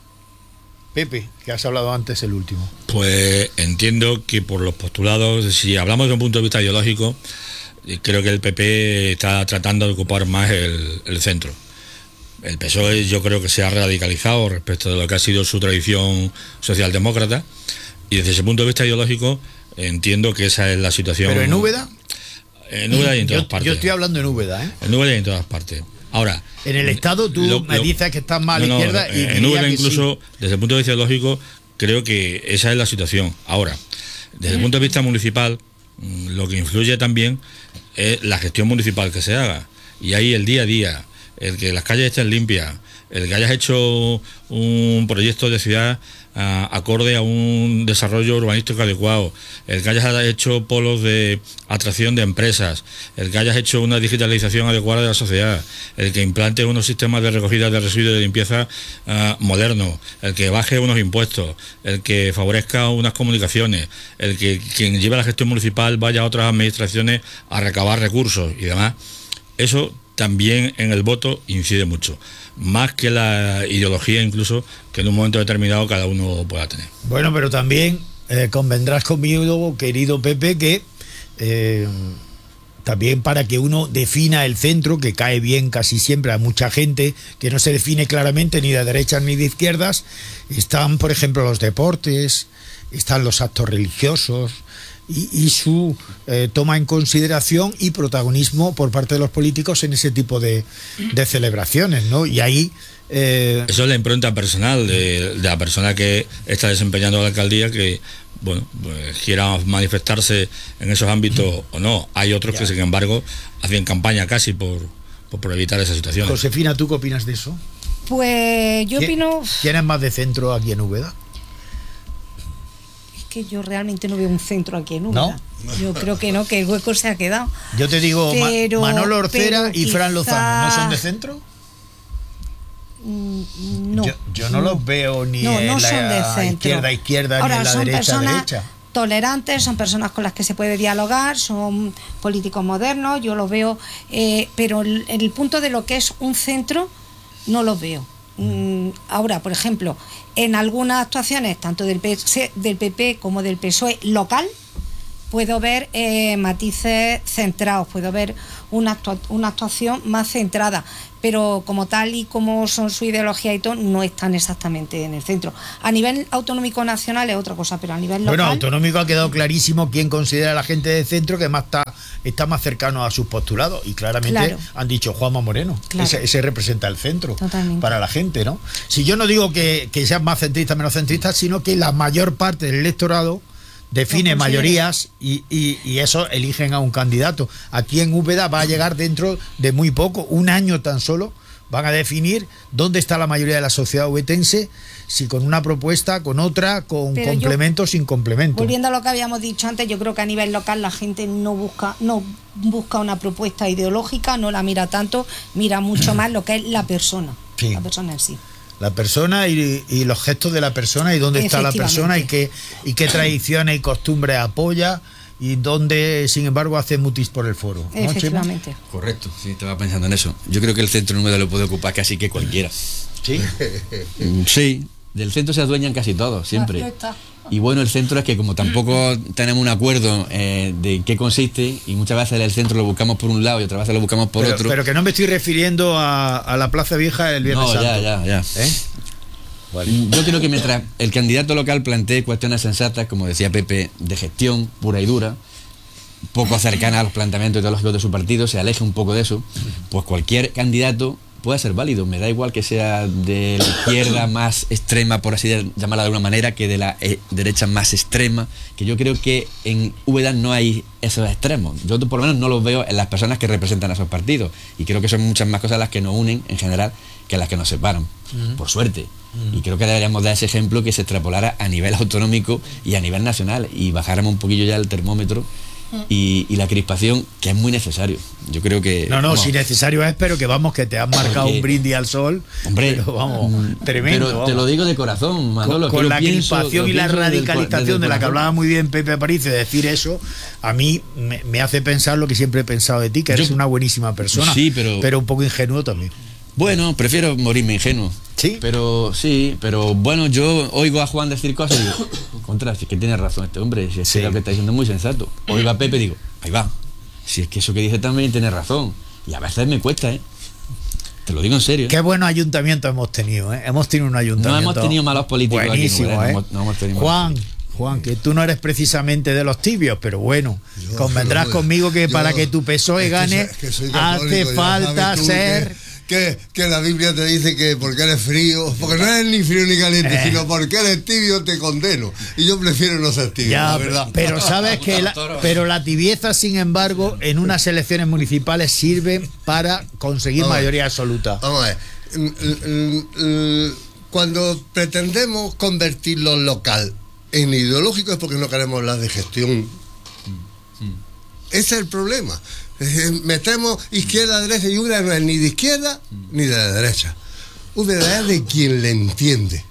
Pepe, que has hablado antes, el último. Pues entiendo que por los postulados, si hablamos de un punto de vista ideológico, creo que el PP está tratando de ocupar más el centro. El PSOE yo creo que se ha radicalizado respecto de lo que ha sido su tradición socialdemócrata, y desde ese punto de vista ideológico entiendo que esa es la situación. ¿Pero en Úbeda? En Úbeda y en todas partes. Yo estoy hablando en Úbeda, En Úbeda y en todas partes. Ahora, en el Estado tú me dices que estás más a la izquierda y en Úbeda incluso, sí. Desde el punto de vista ideológico, creo que esa es la situación. Ahora, desde el punto de vista municipal, lo que influye también es la gestión municipal que se haga. Y ahí el día a día, el que las calles estén limpias, el que hayas hecho un proyecto de ciudad acorde a un desarrollo urbanístico adecuado, el que hayas hecho polos de atracción de empresas, el que hayas hecho una digitalización adecuada de la sociedad, el que implante unos sistemas de recogida de residuos y de limpieza modernos, el que baje unos impuestos, el que favorezca unas comunicaciones, el que quien lleve la gestión municipal vaya a otras administraciones a recabar recursos y demás. Eso también en el voto incide mucho, más que la ideología incluso que en un momento determinado cada uno pueda tener. Bueno, pero también convendrás conmigo, querido Pepe, que también para que uno defina el centro, que cae bien casi siempre a mucha gente, que no se define claramente ni de derechas ni de izquierdas, están, por ejemplo, los deportes, están los actos religiosos, y su toma en consideración y protagonismo por parte de los políticos en ese tipo de celebraciones, ¿no? Y ahí... Eso es la impronta personal de la persona que está desempeñando la alcaldía, que, bueno, pues quiera manifestarse en esos ámbitos o no. Hay otros que, sin embargo, hacen campaña casi por evitar esa situación. Josefina, ¿tú qué opinas de eso? Pues yo opino... ¿Quién es más de centro aquí en Úbeda? Que yo realmente no veo un centro aquí en Úbeda. ¿No? Yo creo que no, que el hueco se ha quedado. Yo te digo, pero, Manolo Orcera y quizá... Fran Lozano, ¿no son de centro? No. Yo no los veo ni en la izquierda Ahora, ni en la derecha. tolerantes, son personas con las que se puede dialogar, son políticos modernos, yo los veo, pero en el punto de lo que es un centro no los veo. Ahora, por ejemplo, en algunas actuaciones, tanto del PP como del PSOE local, puedo ver matices centrados, puedo ver una actuación más centrada, pero como tal y como son su ideología y todo, no están exactamente en el centro. A nivel autonómico nacional es otra cosa, pero a nivel local... Bueno, autonómico ha quedado clarísimo quién considera a la gente del centro que más está más cercano a sus postulados, y claramente han dicho Juanma Moreno, ese representa el centro. Totalmente. Para la gente, ¿no? Si yo no digo que sean más centristas, menos centristas, sino que la mayor parte del electorado define mayorías y eso eligen a un candidato. Aquí en Úbeda va a llegar dentro de muy poco, un año tan solo, van a definir dónde está la mayoría de la sociedad ubetense, si con una propuesta, con otra, con complemento, sin complemento. Volviendo a lo que habíamos dicho antes, yo creo que a nivel local la gente no busca una propuesta ideológica, no la mira tanto, mira mucho más lo que es la persona, la persona en sí. La persona y los gestos de la persona y dónde está la persona y qué tradiciones y costumbres apoya y dónde, sin embargo, hace mutis por el foro, ¿no, efectivamente? Chema? Correcto, sí, estaba pensando en eso. Yo creo que el centro número lo puede ocupar casi que cualquiera. ¿Sí? Sí, del centro se adueñan casi todos, siempre. Y bueno, el centro es que como tampoco tenemos un acuerdo de qué consiste, y muchas veces el centro lo buscamos por un lado y otras veces lo buscamos por otro. Pero que no me estoy refiriendo a la Plaza Vieja el Viernes Santo. Ya. Vale. Yo creo que mientras el candidato local plantee cuestiones sensatas, como decía Pepe, de gestión pura y dura, poco cercana a los planteamientos ideológicos de su partido, se aleje un poco de eso, pues cualquier candidato puede ser válido. Me da igual que sea de la izquierda más extrema, por así llamarla de alguna manera, que de la derecha más extrema, que yo creo que en Úbeda no hay esos extremos. Yo por lo menos no los veo en las personas que representan a esos partidos, y creo que son muchas más cosas las que nos unen en general que las que nos separan, por suerte. Y creo que deberíamos dar ese ejemplo que se extrapolara a nivel autonómico y a nivel nacional, y bajáramos un poquillo ya el termómetro y la crispación, que es muy necesario. Yo creo que... No, si necesario es, pero que vamos, que te has marcado un brindis al sol. Hombre, pero vamos, tremendo. Pero te lo digo de corazón, Manolo. Con la crispación y la radicalización de la que hablaba muy bien Pepe Aparicio, de decir eso, a mí me hace pensar lo que siempre he pensado de ti, que eres una buenísima persona, sí, pero un poco ingenuo también. Bueno, prefiero morirme ingenuo. ¿Sí? Pero bueno, yo oigo a Juan decir cosas y digo, contra, si es que tiene razón este hombre, si es que lo que está diciendo es muy sensato. Oigo a Pepe y digo, ahí va, si es que eso que dice también tiene razón. Y a veces me cuesta, te lo digo en serio. Qué buenos ayuntamientos hemos tenido, Hemos tenido un ayuntamiento. No hemos tenido malos políticos buenísimo, aquí, no hemos tenido Juan, que tú no eres precisamente de los tibios, pero bueno, convendrás conmigo que para que tu PSOE gane hace falta ser... Que la Biblia te dice que porque eres frío, porque no eres ni frío ni caliente, sino porque eres tibio te condeno. Y yo prefiero no ser tibio, la verdad. Pero sabes que la tibieza, sin embargo, en unas elecciones municipales sirve para conseguir mayoría absoluta. Vamos a ver. Cuando pretendemos convertir lo local en ideológico es porque no queremos hablar de gestión. Ese es el problema. Metemos izquierda, derecha, y Úbeda no es ni de izquierda ni de derecha. Úbeda es de quien le entiende.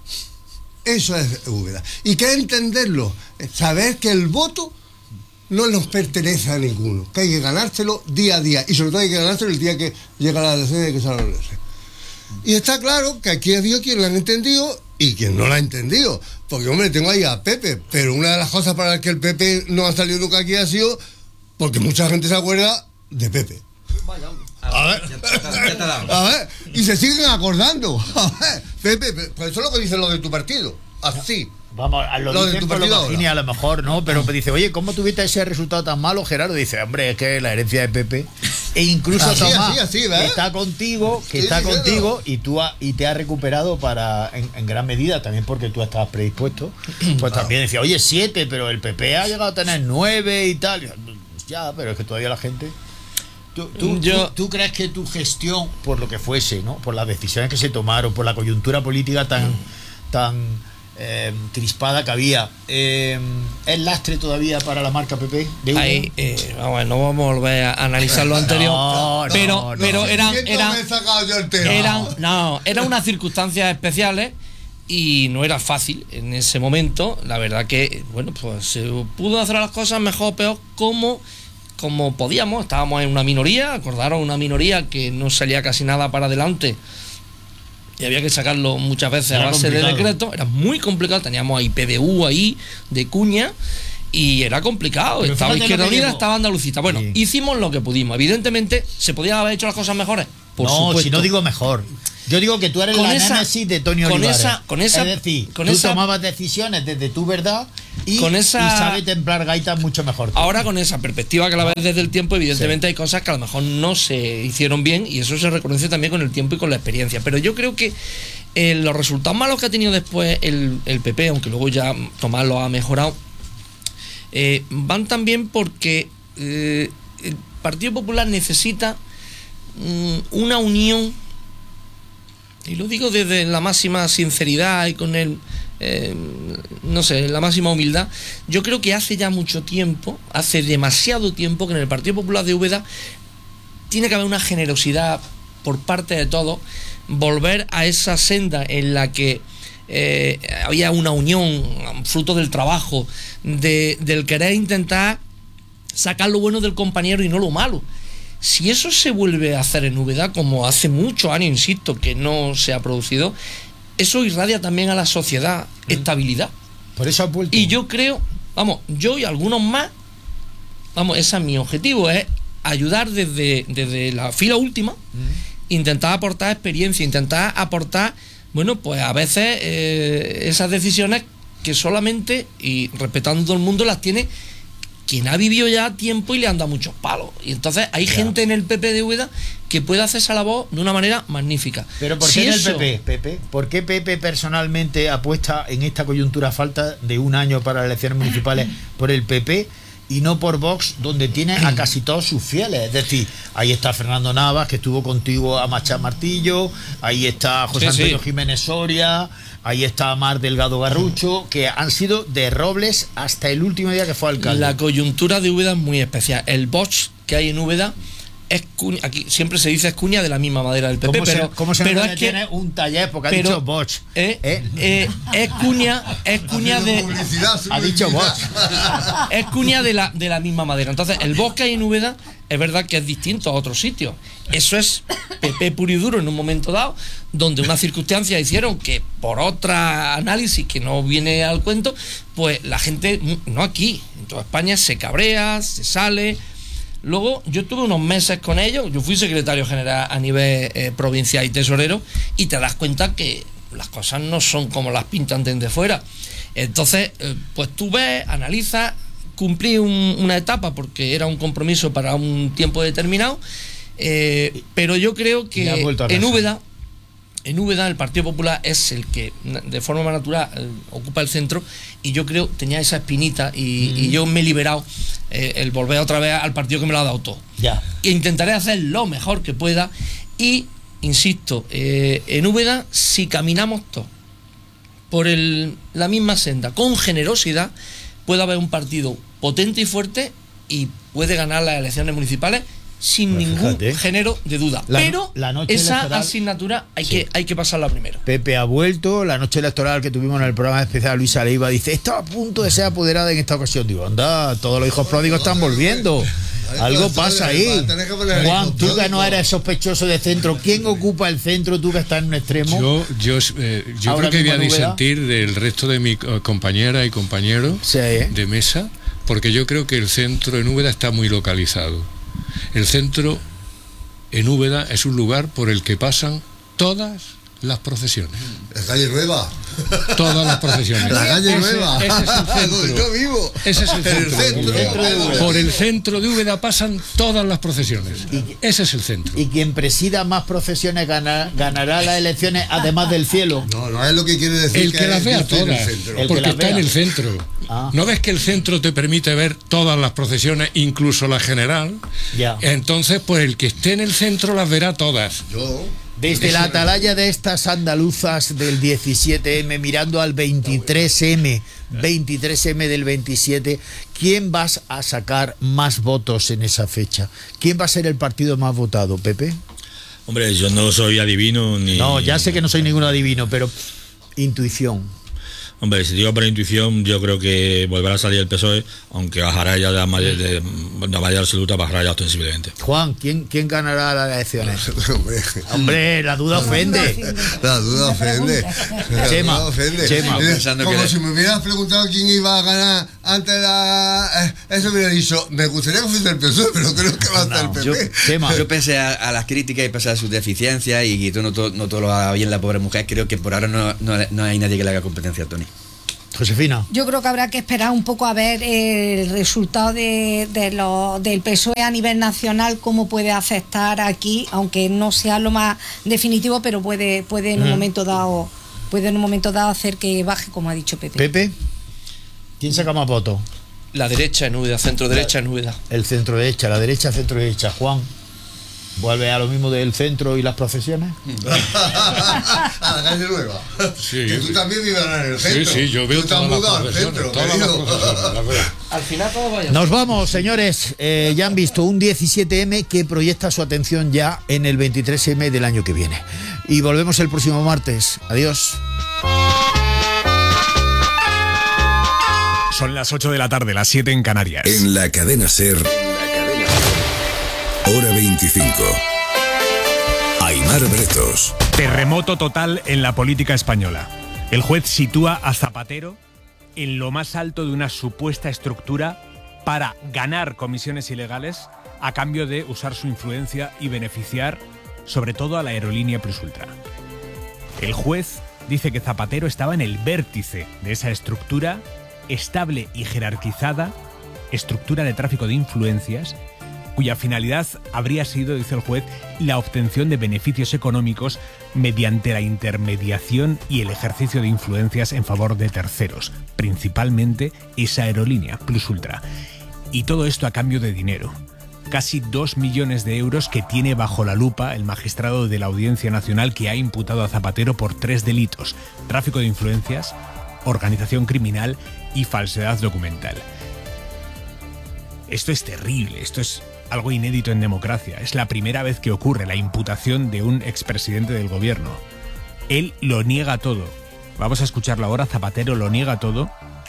Eso es Úbeda. Y que entenderlo, saber que el voto no nos pertenece a ninguno, que hay que ganárselo día a día, y sobre todo hay que ganárselo el día que llega la elección y que sale la elección. Y está claro que aquí ha habido quien lo han entendido y quien no lo ha entendido. Porque, hombre, tengo ahí a Pepe, pero una de las cosas para las que el Pepe no ha salido nunca aquí ha sido porque mucha gente se acuerda de Pepe. A ver, y se siguen acordando. A ver, Pepe, pues eso es lo que dicen los de tu partido. Así. Vamos, lo dicen por lo Magini, a lo mejor, ¿no? Pero dice, oye, ¿cómo tuviste ese resultado tan malo, Gerardo? Dice, hombre, es que la herencia de Pepe, e incluso Tomás, está contigo, y te ha recuperado en gran medida, también porque tú estabas predispuesto. Pues también decía, oye, 7, pero el PP ha llegado a tener 9 y tal. Ya, pero es que todavía la gente... ¿Tú crees que tu gestión, por lo que fuese, ¿no? Por las decisiones que se tomaron, por la coyuntura política tan crispada que había, es lastre todavía para la marca PP? No vamos a volver a analizar lo anterior, pero eran unas circunstancias especiales y no era fácil en ese momento. La verdad que, bueno, pues se pudo hacer las cosas mejor o peor como podíamos. Estábamos en una minoría, acordaron, una minoría que no salía casi nada para adelante y había que sacarlo muchas veces a base de decretos. Era muy complicado, teníamos ahí PDU ahí de cuña y era complicado. Pero estaba Izquierda Unida, digo, estaba Andalucita. Bueno, sí, hicimos lo que pudimos. Evidentemente se podían haber hecho las cosas mejores, por supuesto. Si no digo mejor. Yo digo que tú eres Con la esa- némesis de Tony con Olivares. esa- es decir, con tú esa- tomabas decisiones desde tu verdad y sabes templar gaitas mucho mejor. Ahora, con esa perspectiva que la ves desde el tiempo, evidentemente hay cosas que a lo mejor no se hicieron bien y eso se reconoce también con el tiempo y con la experiencia. Pero yo creo que los resultados malos que ha tenido después el PP, aunque luego ya Tomás lo ha mejorado, van también porque el Partido Popular necesita una unión, y lo digo desde la máxima sinceridad y con la máxima humildad. Yo creo que hace ya mucho tiempo, hace demasiado tiempo, que en el Partido Popular de Úbeda tiene que haber una generosidad por parte de todos, volver a esa senda en la que había una unión fruto del trabajo, del querer intentar sacar lo bueno del compañero y no lo malo. Si eso se vuelve a hacer en Úbeda, como hace muchos años, insisto, que no se ha producido, eso irradia también a la sociedad estabilidad. Por eso has vuelto. Y yo creo, yo y algunos más, ese es mi objetivo, es ayudar desde la fila última, intentar aportar experiencia, intentar aportar, bueno, pues a veces esas decisiones que solamente, y respetando todo el mundo, las tiene quien ha vivido ya tiempo y le han dado muchos palos. Y entonces hay gente en el PP de Úbeda que puede hacer esa labor de una manera magnífica. Pero ¿por qué en el PP, Pepe? ¿Por qué Pepe personalmente apuesta en esta coyuntura a falta de un año para las elecciones municipales por el PP y no por Vox, donde tiene a casi todos sus fieles? Es decir, ahí está Fernando Navas, que estuvo contigo a machar martillo, ahí está José Antonio Jiménez Soria, ahí está Mar Delgado Garrucho, que han sido de Robles hasta el último día que fue alcalde. La coyuntura de Úbeda es muy especial. El Vox que hay en Úbeda es cuña, aquí siempre se dice es cuña de la misma madera del PP, ¿Cómo se pero es que tiene un taller? Porque ha dicho Vox. Es cuña de... Ha dicho Vox. Es cuña de la misma madera. Entonces, el Vox que hay en Úbeda es verdad que es distinto a otros sitios. Eso es PP puro y duro en un momento dado, donde unas circunstancias hicieron que, por otra análisis que no viene al cuento, pues la gente, no aquí, en toda España, se cabrea, se sale. Luego yo estuve unos meses con ellos, yo fui secretario general a nivel provincial y tesorero, y te das cuenta que las cosas no son como las pintan desde fuera. Entonces, pues tú ves, analizas, cumplí una etapa porque era un compromiso para un tiempo determinado, pero yo creo que en Úbeda el Partido Popular es el que de forma más natural ocupa el centro, y yo creo tenía esa espinita y yo me he liberado el volver otra vez al partido que me lo ha dado todo. E intentaré hacer lo mejor que pueda y, insisto, en Úbeda, si caminamos todos por la misma senda, con generosidad, puede haber un partido potente y fuerte y puede ganar las elecciones municipales sin ningún género de duda. Pero esa asignatura hay que pasarla primero. Pepe ha vuelto. La noche electoral que tuvimos en el programa especial, Luisa Leiva dice: estaba a punto de ser apoderada en esta ocasión. Digo, anda, todos los hijos pródigos están volviendo. Algo pasa ahí. Juan, tú que no eres sospechoso de centro, ¿quién ocupa el centro? Tú que estás en un extremo. Yo creo que voy a disentir del resto de mis compañeras y compañeros de mesa, porque yo creo que el centro en Úbeda está muy localizado. El centro en Úbeda es un lugar por el que pasan todas las procesiones. La calle Nueva. Todas las procesiones. La calle Nueva. Ese es el centro. Yo vivo. Ese es el centro. Por el centro de Úbeda pasan todas las procesiones. Ese es el centro. ¿Y quien presida más procesiones ganará las elecciones, además del cielo? No es lo que quiere decir. El que las vea todas, porque está en el centro. ¿No ves que el centro te permite ver todas las procesiones, incluso la general? Entonces, pues el que esté en el centro las verá todas. Desde la atalaya de estas andaluzas del 17M, mirando al 23M del 27, ¿quién vas a sacar más votos en esa fecha? ¿Quién va a ser el partido más votado, Pepe? Hombre, yo no soy adivino ni... No, ya sé que no soy ningún adivino, pero Intuición. Hombre, si digo por intuición, yo creo que volverá a salir el PSOE, aunque bajará ya de la mayoría absoluta, bajará ya ostensiblemente. Juan, ¿quién ganará las elecciones? Hombre, la duda ofende. La duda ofende. Chema, Chema. Pensando Como que si me hubieras preguntado quién iba a ganar antes eso me hubiera dicho, me gustaría que fuese el PSOE, pero creo que va a ser el PP. Yo pensé a las críticas y pensé a sus deficiencias y no todo lo va bien la pobre mujer. Creo que por ahora no hay nadie que le haga competencia a Tony. Josefina. Yo creo que habrá que esperar un poco a ver el resultado del PSOE a nivel nacional, cómo puede afectar aquí, aunque no sea lo más definitivo, pero puede en un momento dado hacer que baje, como ha dicho Pepe. Pepe, ¿quién saca más votos? La derecha en Úbeda, centro derecha en Úbeda. El centro derecha, la derecha, centro derecha. Juan, ¿vuelve a lo mismo del centro y las procesiones? A la calle Nueva. Sí. Que tú también vives en el centro. Sí, yo veo tú te has mudado al centro, querido. Al final todo vaya. Nos vamos, señores. Ya han visto un 17M que proyecta su atención ya en el 23M del año que viene. Y volvemos el próximo martes. Adiós. Son las 8 de la tarde, las 7 en Canarias. En la cadena SER, hora 25. Aimar Bretos. Terremoto total en la política española. El juez sitúa a Zapatero en lo más alto de una supuesta estructura para ganar comisiones ilegales a cambio de usar su influencia y beneficiar sobre todo a la aerolínea Plus Ultra. El juez dice que Zapatero estaba en el vértice de esa estructura estable y jerarquizada, estructura de tráfico de influencias, cuya finalidad habría sido, dice el juez, la obtención de beneficios económicos mediante la intermediación y el ejercicio de influencias en favor de terceros, principalmente esa aerolínea, Plus Ultra. Y todo esto a cambio de dinero. Casi 2 millones de euros que tiene bajo la lupa el magistrado de la Audiencia Nacional, que ha imputado a Zapatero por 3 delitos: tráfico de influencias, organización criminal y falsedad documental. Esto es terrible, esto es algo inédito en democracia. Es la primera vez que ocurre la imputación de un expresidente del gobierno. Él lo niega todo. Vamos a escucharlo ahora. Zapatero lo niega todo,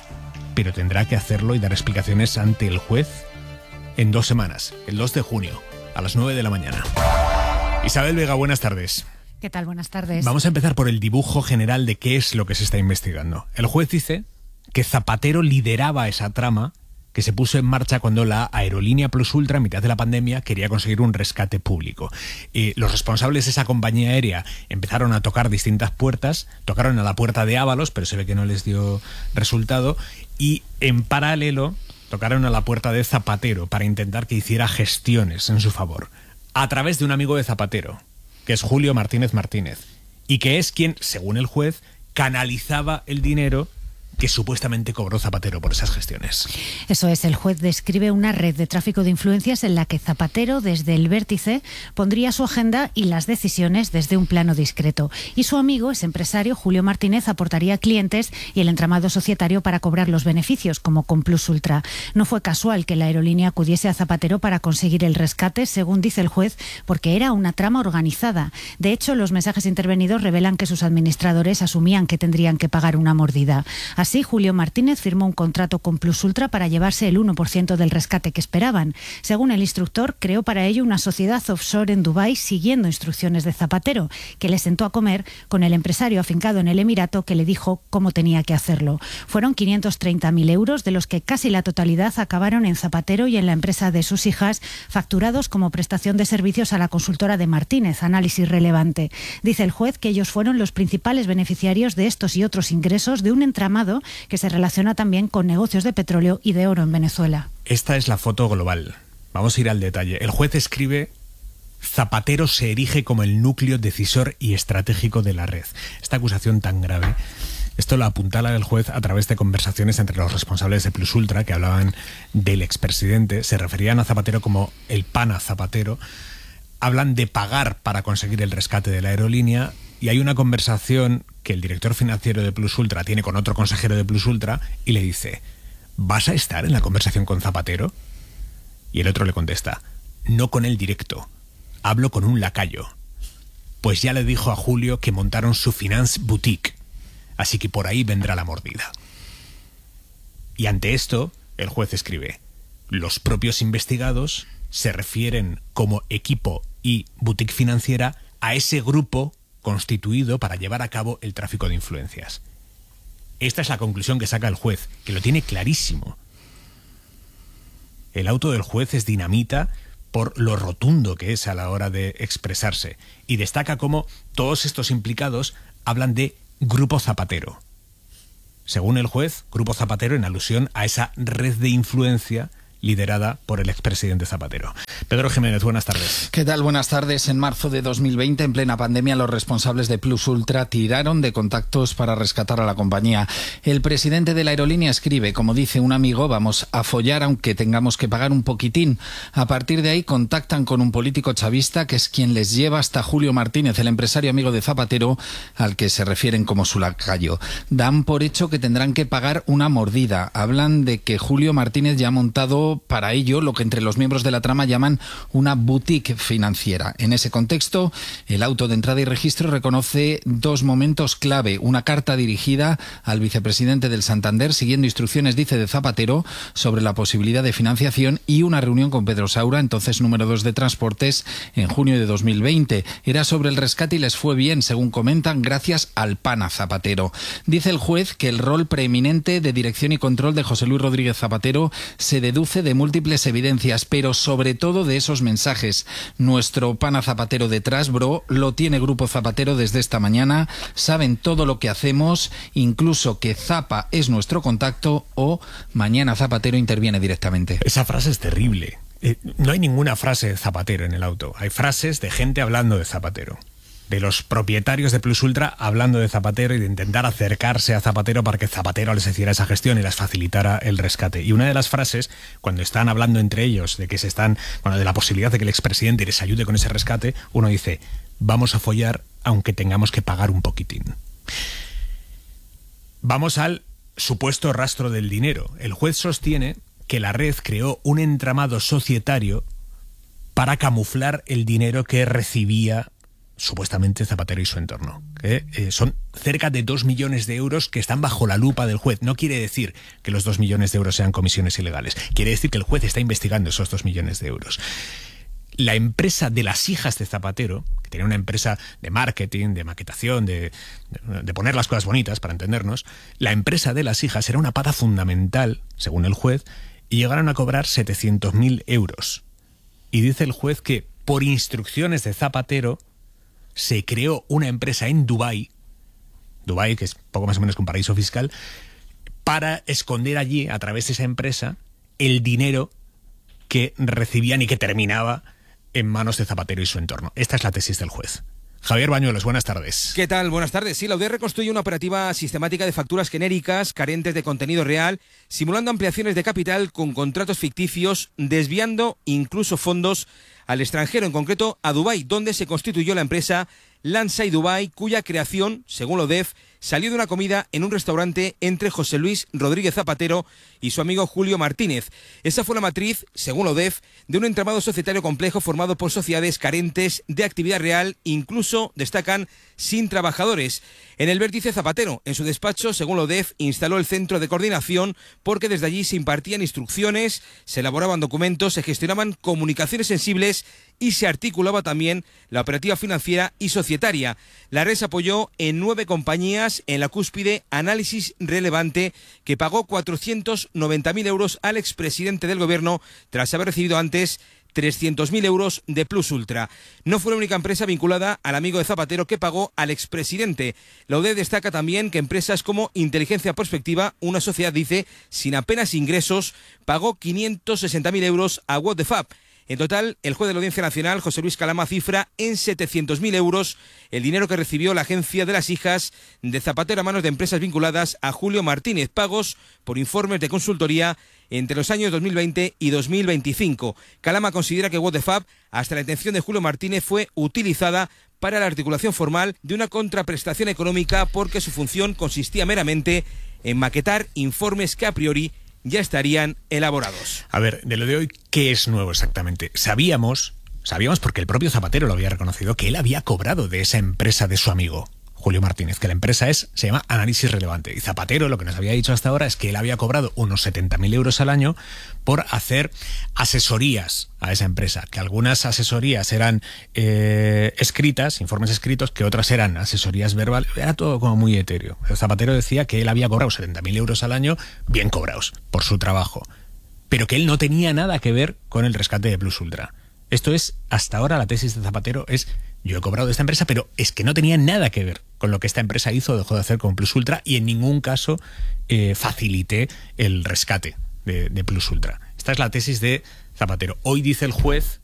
pero tendrá que hacerlo y dar explicaciones ante el juez en 2 semanas, el 2 de junio, a las 9 de la mañana. Isabel Vega, buenas tardes. ¿Qué tal? Buenas tardes. Vamos a empezar por el dibujo general de qué es lo que se está investigando. El juez dice que Zapatero lideraba esa trama que se puso en marcha cuando la aerolínea Plus Ultra, a mitad de la pandemia, quería conseguir un rescate público. Los responsables de esa compañía aérea empezaron a tocar distintas puertas, tocaron a la puerta de Ábalos, pero se ve que no les dio resultado, y en paralelo tocaron a la puerta de Zapatero para intentar que hiciera gestiones en su favor, a través de un amigo de Zapatero, que es Julio Martínez Martínez, y que es quien, según el juez, canalizaba el dinero que supuestamente cobró Zapatero por esas gestiones. Eso es, el juez describe una red de tráfico de influencias en la que Zapatero, desde el vértice, pondría su agenda y las decisiones desde un plano discreto. Y su amigo, ese empresario, Julio Martínez, aportaría clientes y el entramado societario para cobrar los beneficios, como con Plus Ultra. No fue casual que la aerolínea acudiese a Zapatero para conseguir el rescate, según dice el juez, porque era una trama organizada. De hecho, los mensajes intervenidos revelan que sus administradores asumían que tendrían que pagar una mordida. Así, Julio Martínez firmó un contrato con Plus Ultra para llevarse el 1% del rescate que esperaban. Según el instructor, creó para ello una sociedad offshore en Dubái siguiendo instrucciones de Zapatero, que le sentó a comer con el empresario afincado en el Emirato que le dijo cómo tenía que hacerlo. Fueron 530.000 euros, de los que casi la totalidad acabaron en Zapatero y en la empresa de sus hijas, facturados como prestación de servicios a la consultora de Martínez, Análisis Relevante. Dice el juez que ellos fueron los principales beneficiarios de estos y otros ingresos de un entramado que se relaciona también con negocios de petróleo y de oro en Venezuela. Esta es la foto global. Vamos a ir al detalle. El juez escribe: Zapatero se erige como el núcleo decisor y estratégico de la red. Esta acusación tan grave, esto lo apuntala el juez a través de conversaciones entre los responsables de Plus Ultra, que hablaban del expresidente, se referían a Zapatero como el pana Zapatero, hablan de pagar para conseguir el rescate de la aerolínea. Y hay una conversación que el director financiero de Plus Ultra tiene con otro consejero de Plus Ultra y le dice: ¿vas a estar en la conversación con Zapatero? Y el otro le contesta: no con él directo, hablo con un lacayo. Pues ya le dijo a Julio que montaron su finance boutique. así que por ahí vendrá la mordida. Y ante esto, el juez escribe: los propios investigados se refieren como equipo y boutique financiera a ese grupo constituido para llevar a cabo el tráfico de influencias. Esta es la conclusión que saca el juez, que lo tiene clarísimo. El auto del juez es dinamita por lo rotundo que es a la hora de expresarse, y destaca cómo todos estos implicados hablan de Grupo Zapatero. Según el juez, Grupo Zapatero en alusión a esa red de influencia liderada por el expresidente Zapatero. Pedro Jiménez, buenas tardes. ¿Qué tal? Buenas tardes. En marzo de 2020, en plena pandemia, los responsables de Plus Ultra tiraron de contactos para rescatar a la compañía. El presidente de la aerolínea escribe: como dice un amigo, vamos a follar aunque tengamos que pagar un poquitín. A partir de ahí contactan con un político chavista que es quien les lleva hasta Julio Martínez, el empresario amigo de Zapatero, al que se refieren como su lacayo. Dan por hecho que tendrán que pagar una mordida. Hablan de que Julio Martínez ya ha montado para ello lo que entre los miembros de la trama llaman una boutique financiera. En ese contexto, el auto de entrada y registro reconoce dos momentos clave: una carta dirigida al vicepresidente del Santander siguiendo instrucciones, dice, de Zapatero sobre la posibilidad de financiación, y una reunión con Pedro Saura, entonces número 2 de Transportes, en junio de 2020. Era sobre el rescate y les fue bien, según comentan, gracias al pana Zapatero. Dice el juez que el rol preeminente de dirección y control de José Luis Rodríguez Zapatero se deduce de múltiples evidencias, pero sobre todo de esos mensajes. Nuestro pana Zapatero detrás, bro, lo tiene Grupo Zapatero desde esta mañana, saben todo lo que hacemos, incluso que Zapa es nuestro contacto, o mañana Zapatero interviene directamente. Esa frase es terrible. No hay ninguna frase de Zapatero en el auto, hay frases de gente hablando de Zapatero, de los propietarios de Plus Ultra hablando de Zapatero y de intentar acercarse a Zapatero para que Zapatero les hiciera esa gestión y les facilitara el rescate. Y una de las frases, cuando están hablando entre ellos de que de la posibilidad de que el expresidente les ayude con ese rescate, uno dice: vamos a follar aunque tengamos que pagar un poquitín. Vamos al supuesto rastro del dinero. El juez sostiene que la red creó un entramado societario para camuflar el dinero que recibía supuestamente Zapatero y su entorno. Son cerca de 2 millones de euros que están bajo la lupa del juez. No quiere decir que los 2 millones de euros sean comisiones ilegales. Quiere decir que el juez está investigando esos 2 millones de euros. La empresa de las hijas de Zapatero, que tenía una empresa de marketing, de maquetación, de poner las cosas bonitas, para entendernos, la empresa de las hijas era una pata fundamental, según el juez, y llegaron a cobrar 700.000 euros. Y dice el juez que, por instrucciones de Zapatero, se creó una empresa en Dubái, que es poco más o menos que un paraíso fiscal, para esconder allí, a través de esa empresa, el dinero que recibían y que terminaba en manos de Zapatero y su entorno. Esta es la tesis del juez. Javier Bañuelos, buenas tardes. ¿Qué tal? Buenas tardes. Sí, la UDER reconstruye una operativa sistemática de facturas genéricas, carentes de contenido real, simulando ampliaciones de capital con contratos ficticios, desviando incluso fondos al extranjero, en concreto a Dubái, donde se constituyó la empresa Lansai Dubai, cuya creación, según la UDEF, salió de una comida en un restaurante entre José Luis Rodríguez Zapatero y su amigo Julio Martínez. Esa fue la matriz, según la UDEF, de un entramado societario complejo formado por sociedades carentes de actividad real, incluso, destacan, sin trabajadores. En el vértice Zapatero, en su despacho, según la UDEF, instaló el centro de coordinación porque desde allí se impartían instrucciones, se elaboraban documentos, se gestionaban comunicaciones sensibles y se articulaba también la operativa financiera y societaria. La red se apoyó en 9 compañías, en la cúspide Análisis Relevante, que pagó 490.000 euros al expresidente del gobierno tras haber recibido antes 300.000 euros de Plus Ultra. No fue la única empresa vinculada al amigo de Zapatero que pagó al expresidente. La UDEF destaca también que empresas como Inteligencia Prospectiva, una sociedad, dice, sin apenas ingresos, pagó 560.000 euros a What the Fab. En total, el juez de la Audiencia Nacional, José Luis Calama, cifra en 700.000 euros el dinero que recibió la agencia de las hijas de Zapatero a manos de empresas vinculadas a Julio Martínez, pagos por informes de consultoría entre los años 2020 y 2025. Calama considera que What the Fab, hasta la detención de Julio Martínez, fue utilizada para la articulación formal de una contraprestación económica porque su función consistía meramente en maquetar informes que a priori ya estarían elaborados. A ver, de lo de hoy, ¿qué es nuevo exactamente? Sabíamos porque el propio Zapatero lo había reconocido, que él había cobrado de esa empresa de su amigo Julio Martínez, que la empresa se llama Análisis Relevante. Y Zapatero lo que nos había dicho hasta ahora es que él había cobrado unos 70.000 euros al año por hacer asesorías a esa empresa, que algunas asesorías eran escritas, informes escritos, que otras eran asesorías verbales, era todo como muy etéreo. Zapatero decía que él había cobrado 70.000 euros al año, bien cobrados, por su trabajo, pero que él no tenía nada que ver con el rescate de Plus Ultra. Esto es, hasta ahora la tesis de Zapatero es: yo he cobrado de esta empresa, pero es que no tenía nada que ver con lo que esta empresa hizo o dejó de hacer con Plus Ultra, y en ningún caso facilité el rescate de Plus Ultra. Esta es la tesis de Zapatero. Hoy dice el juez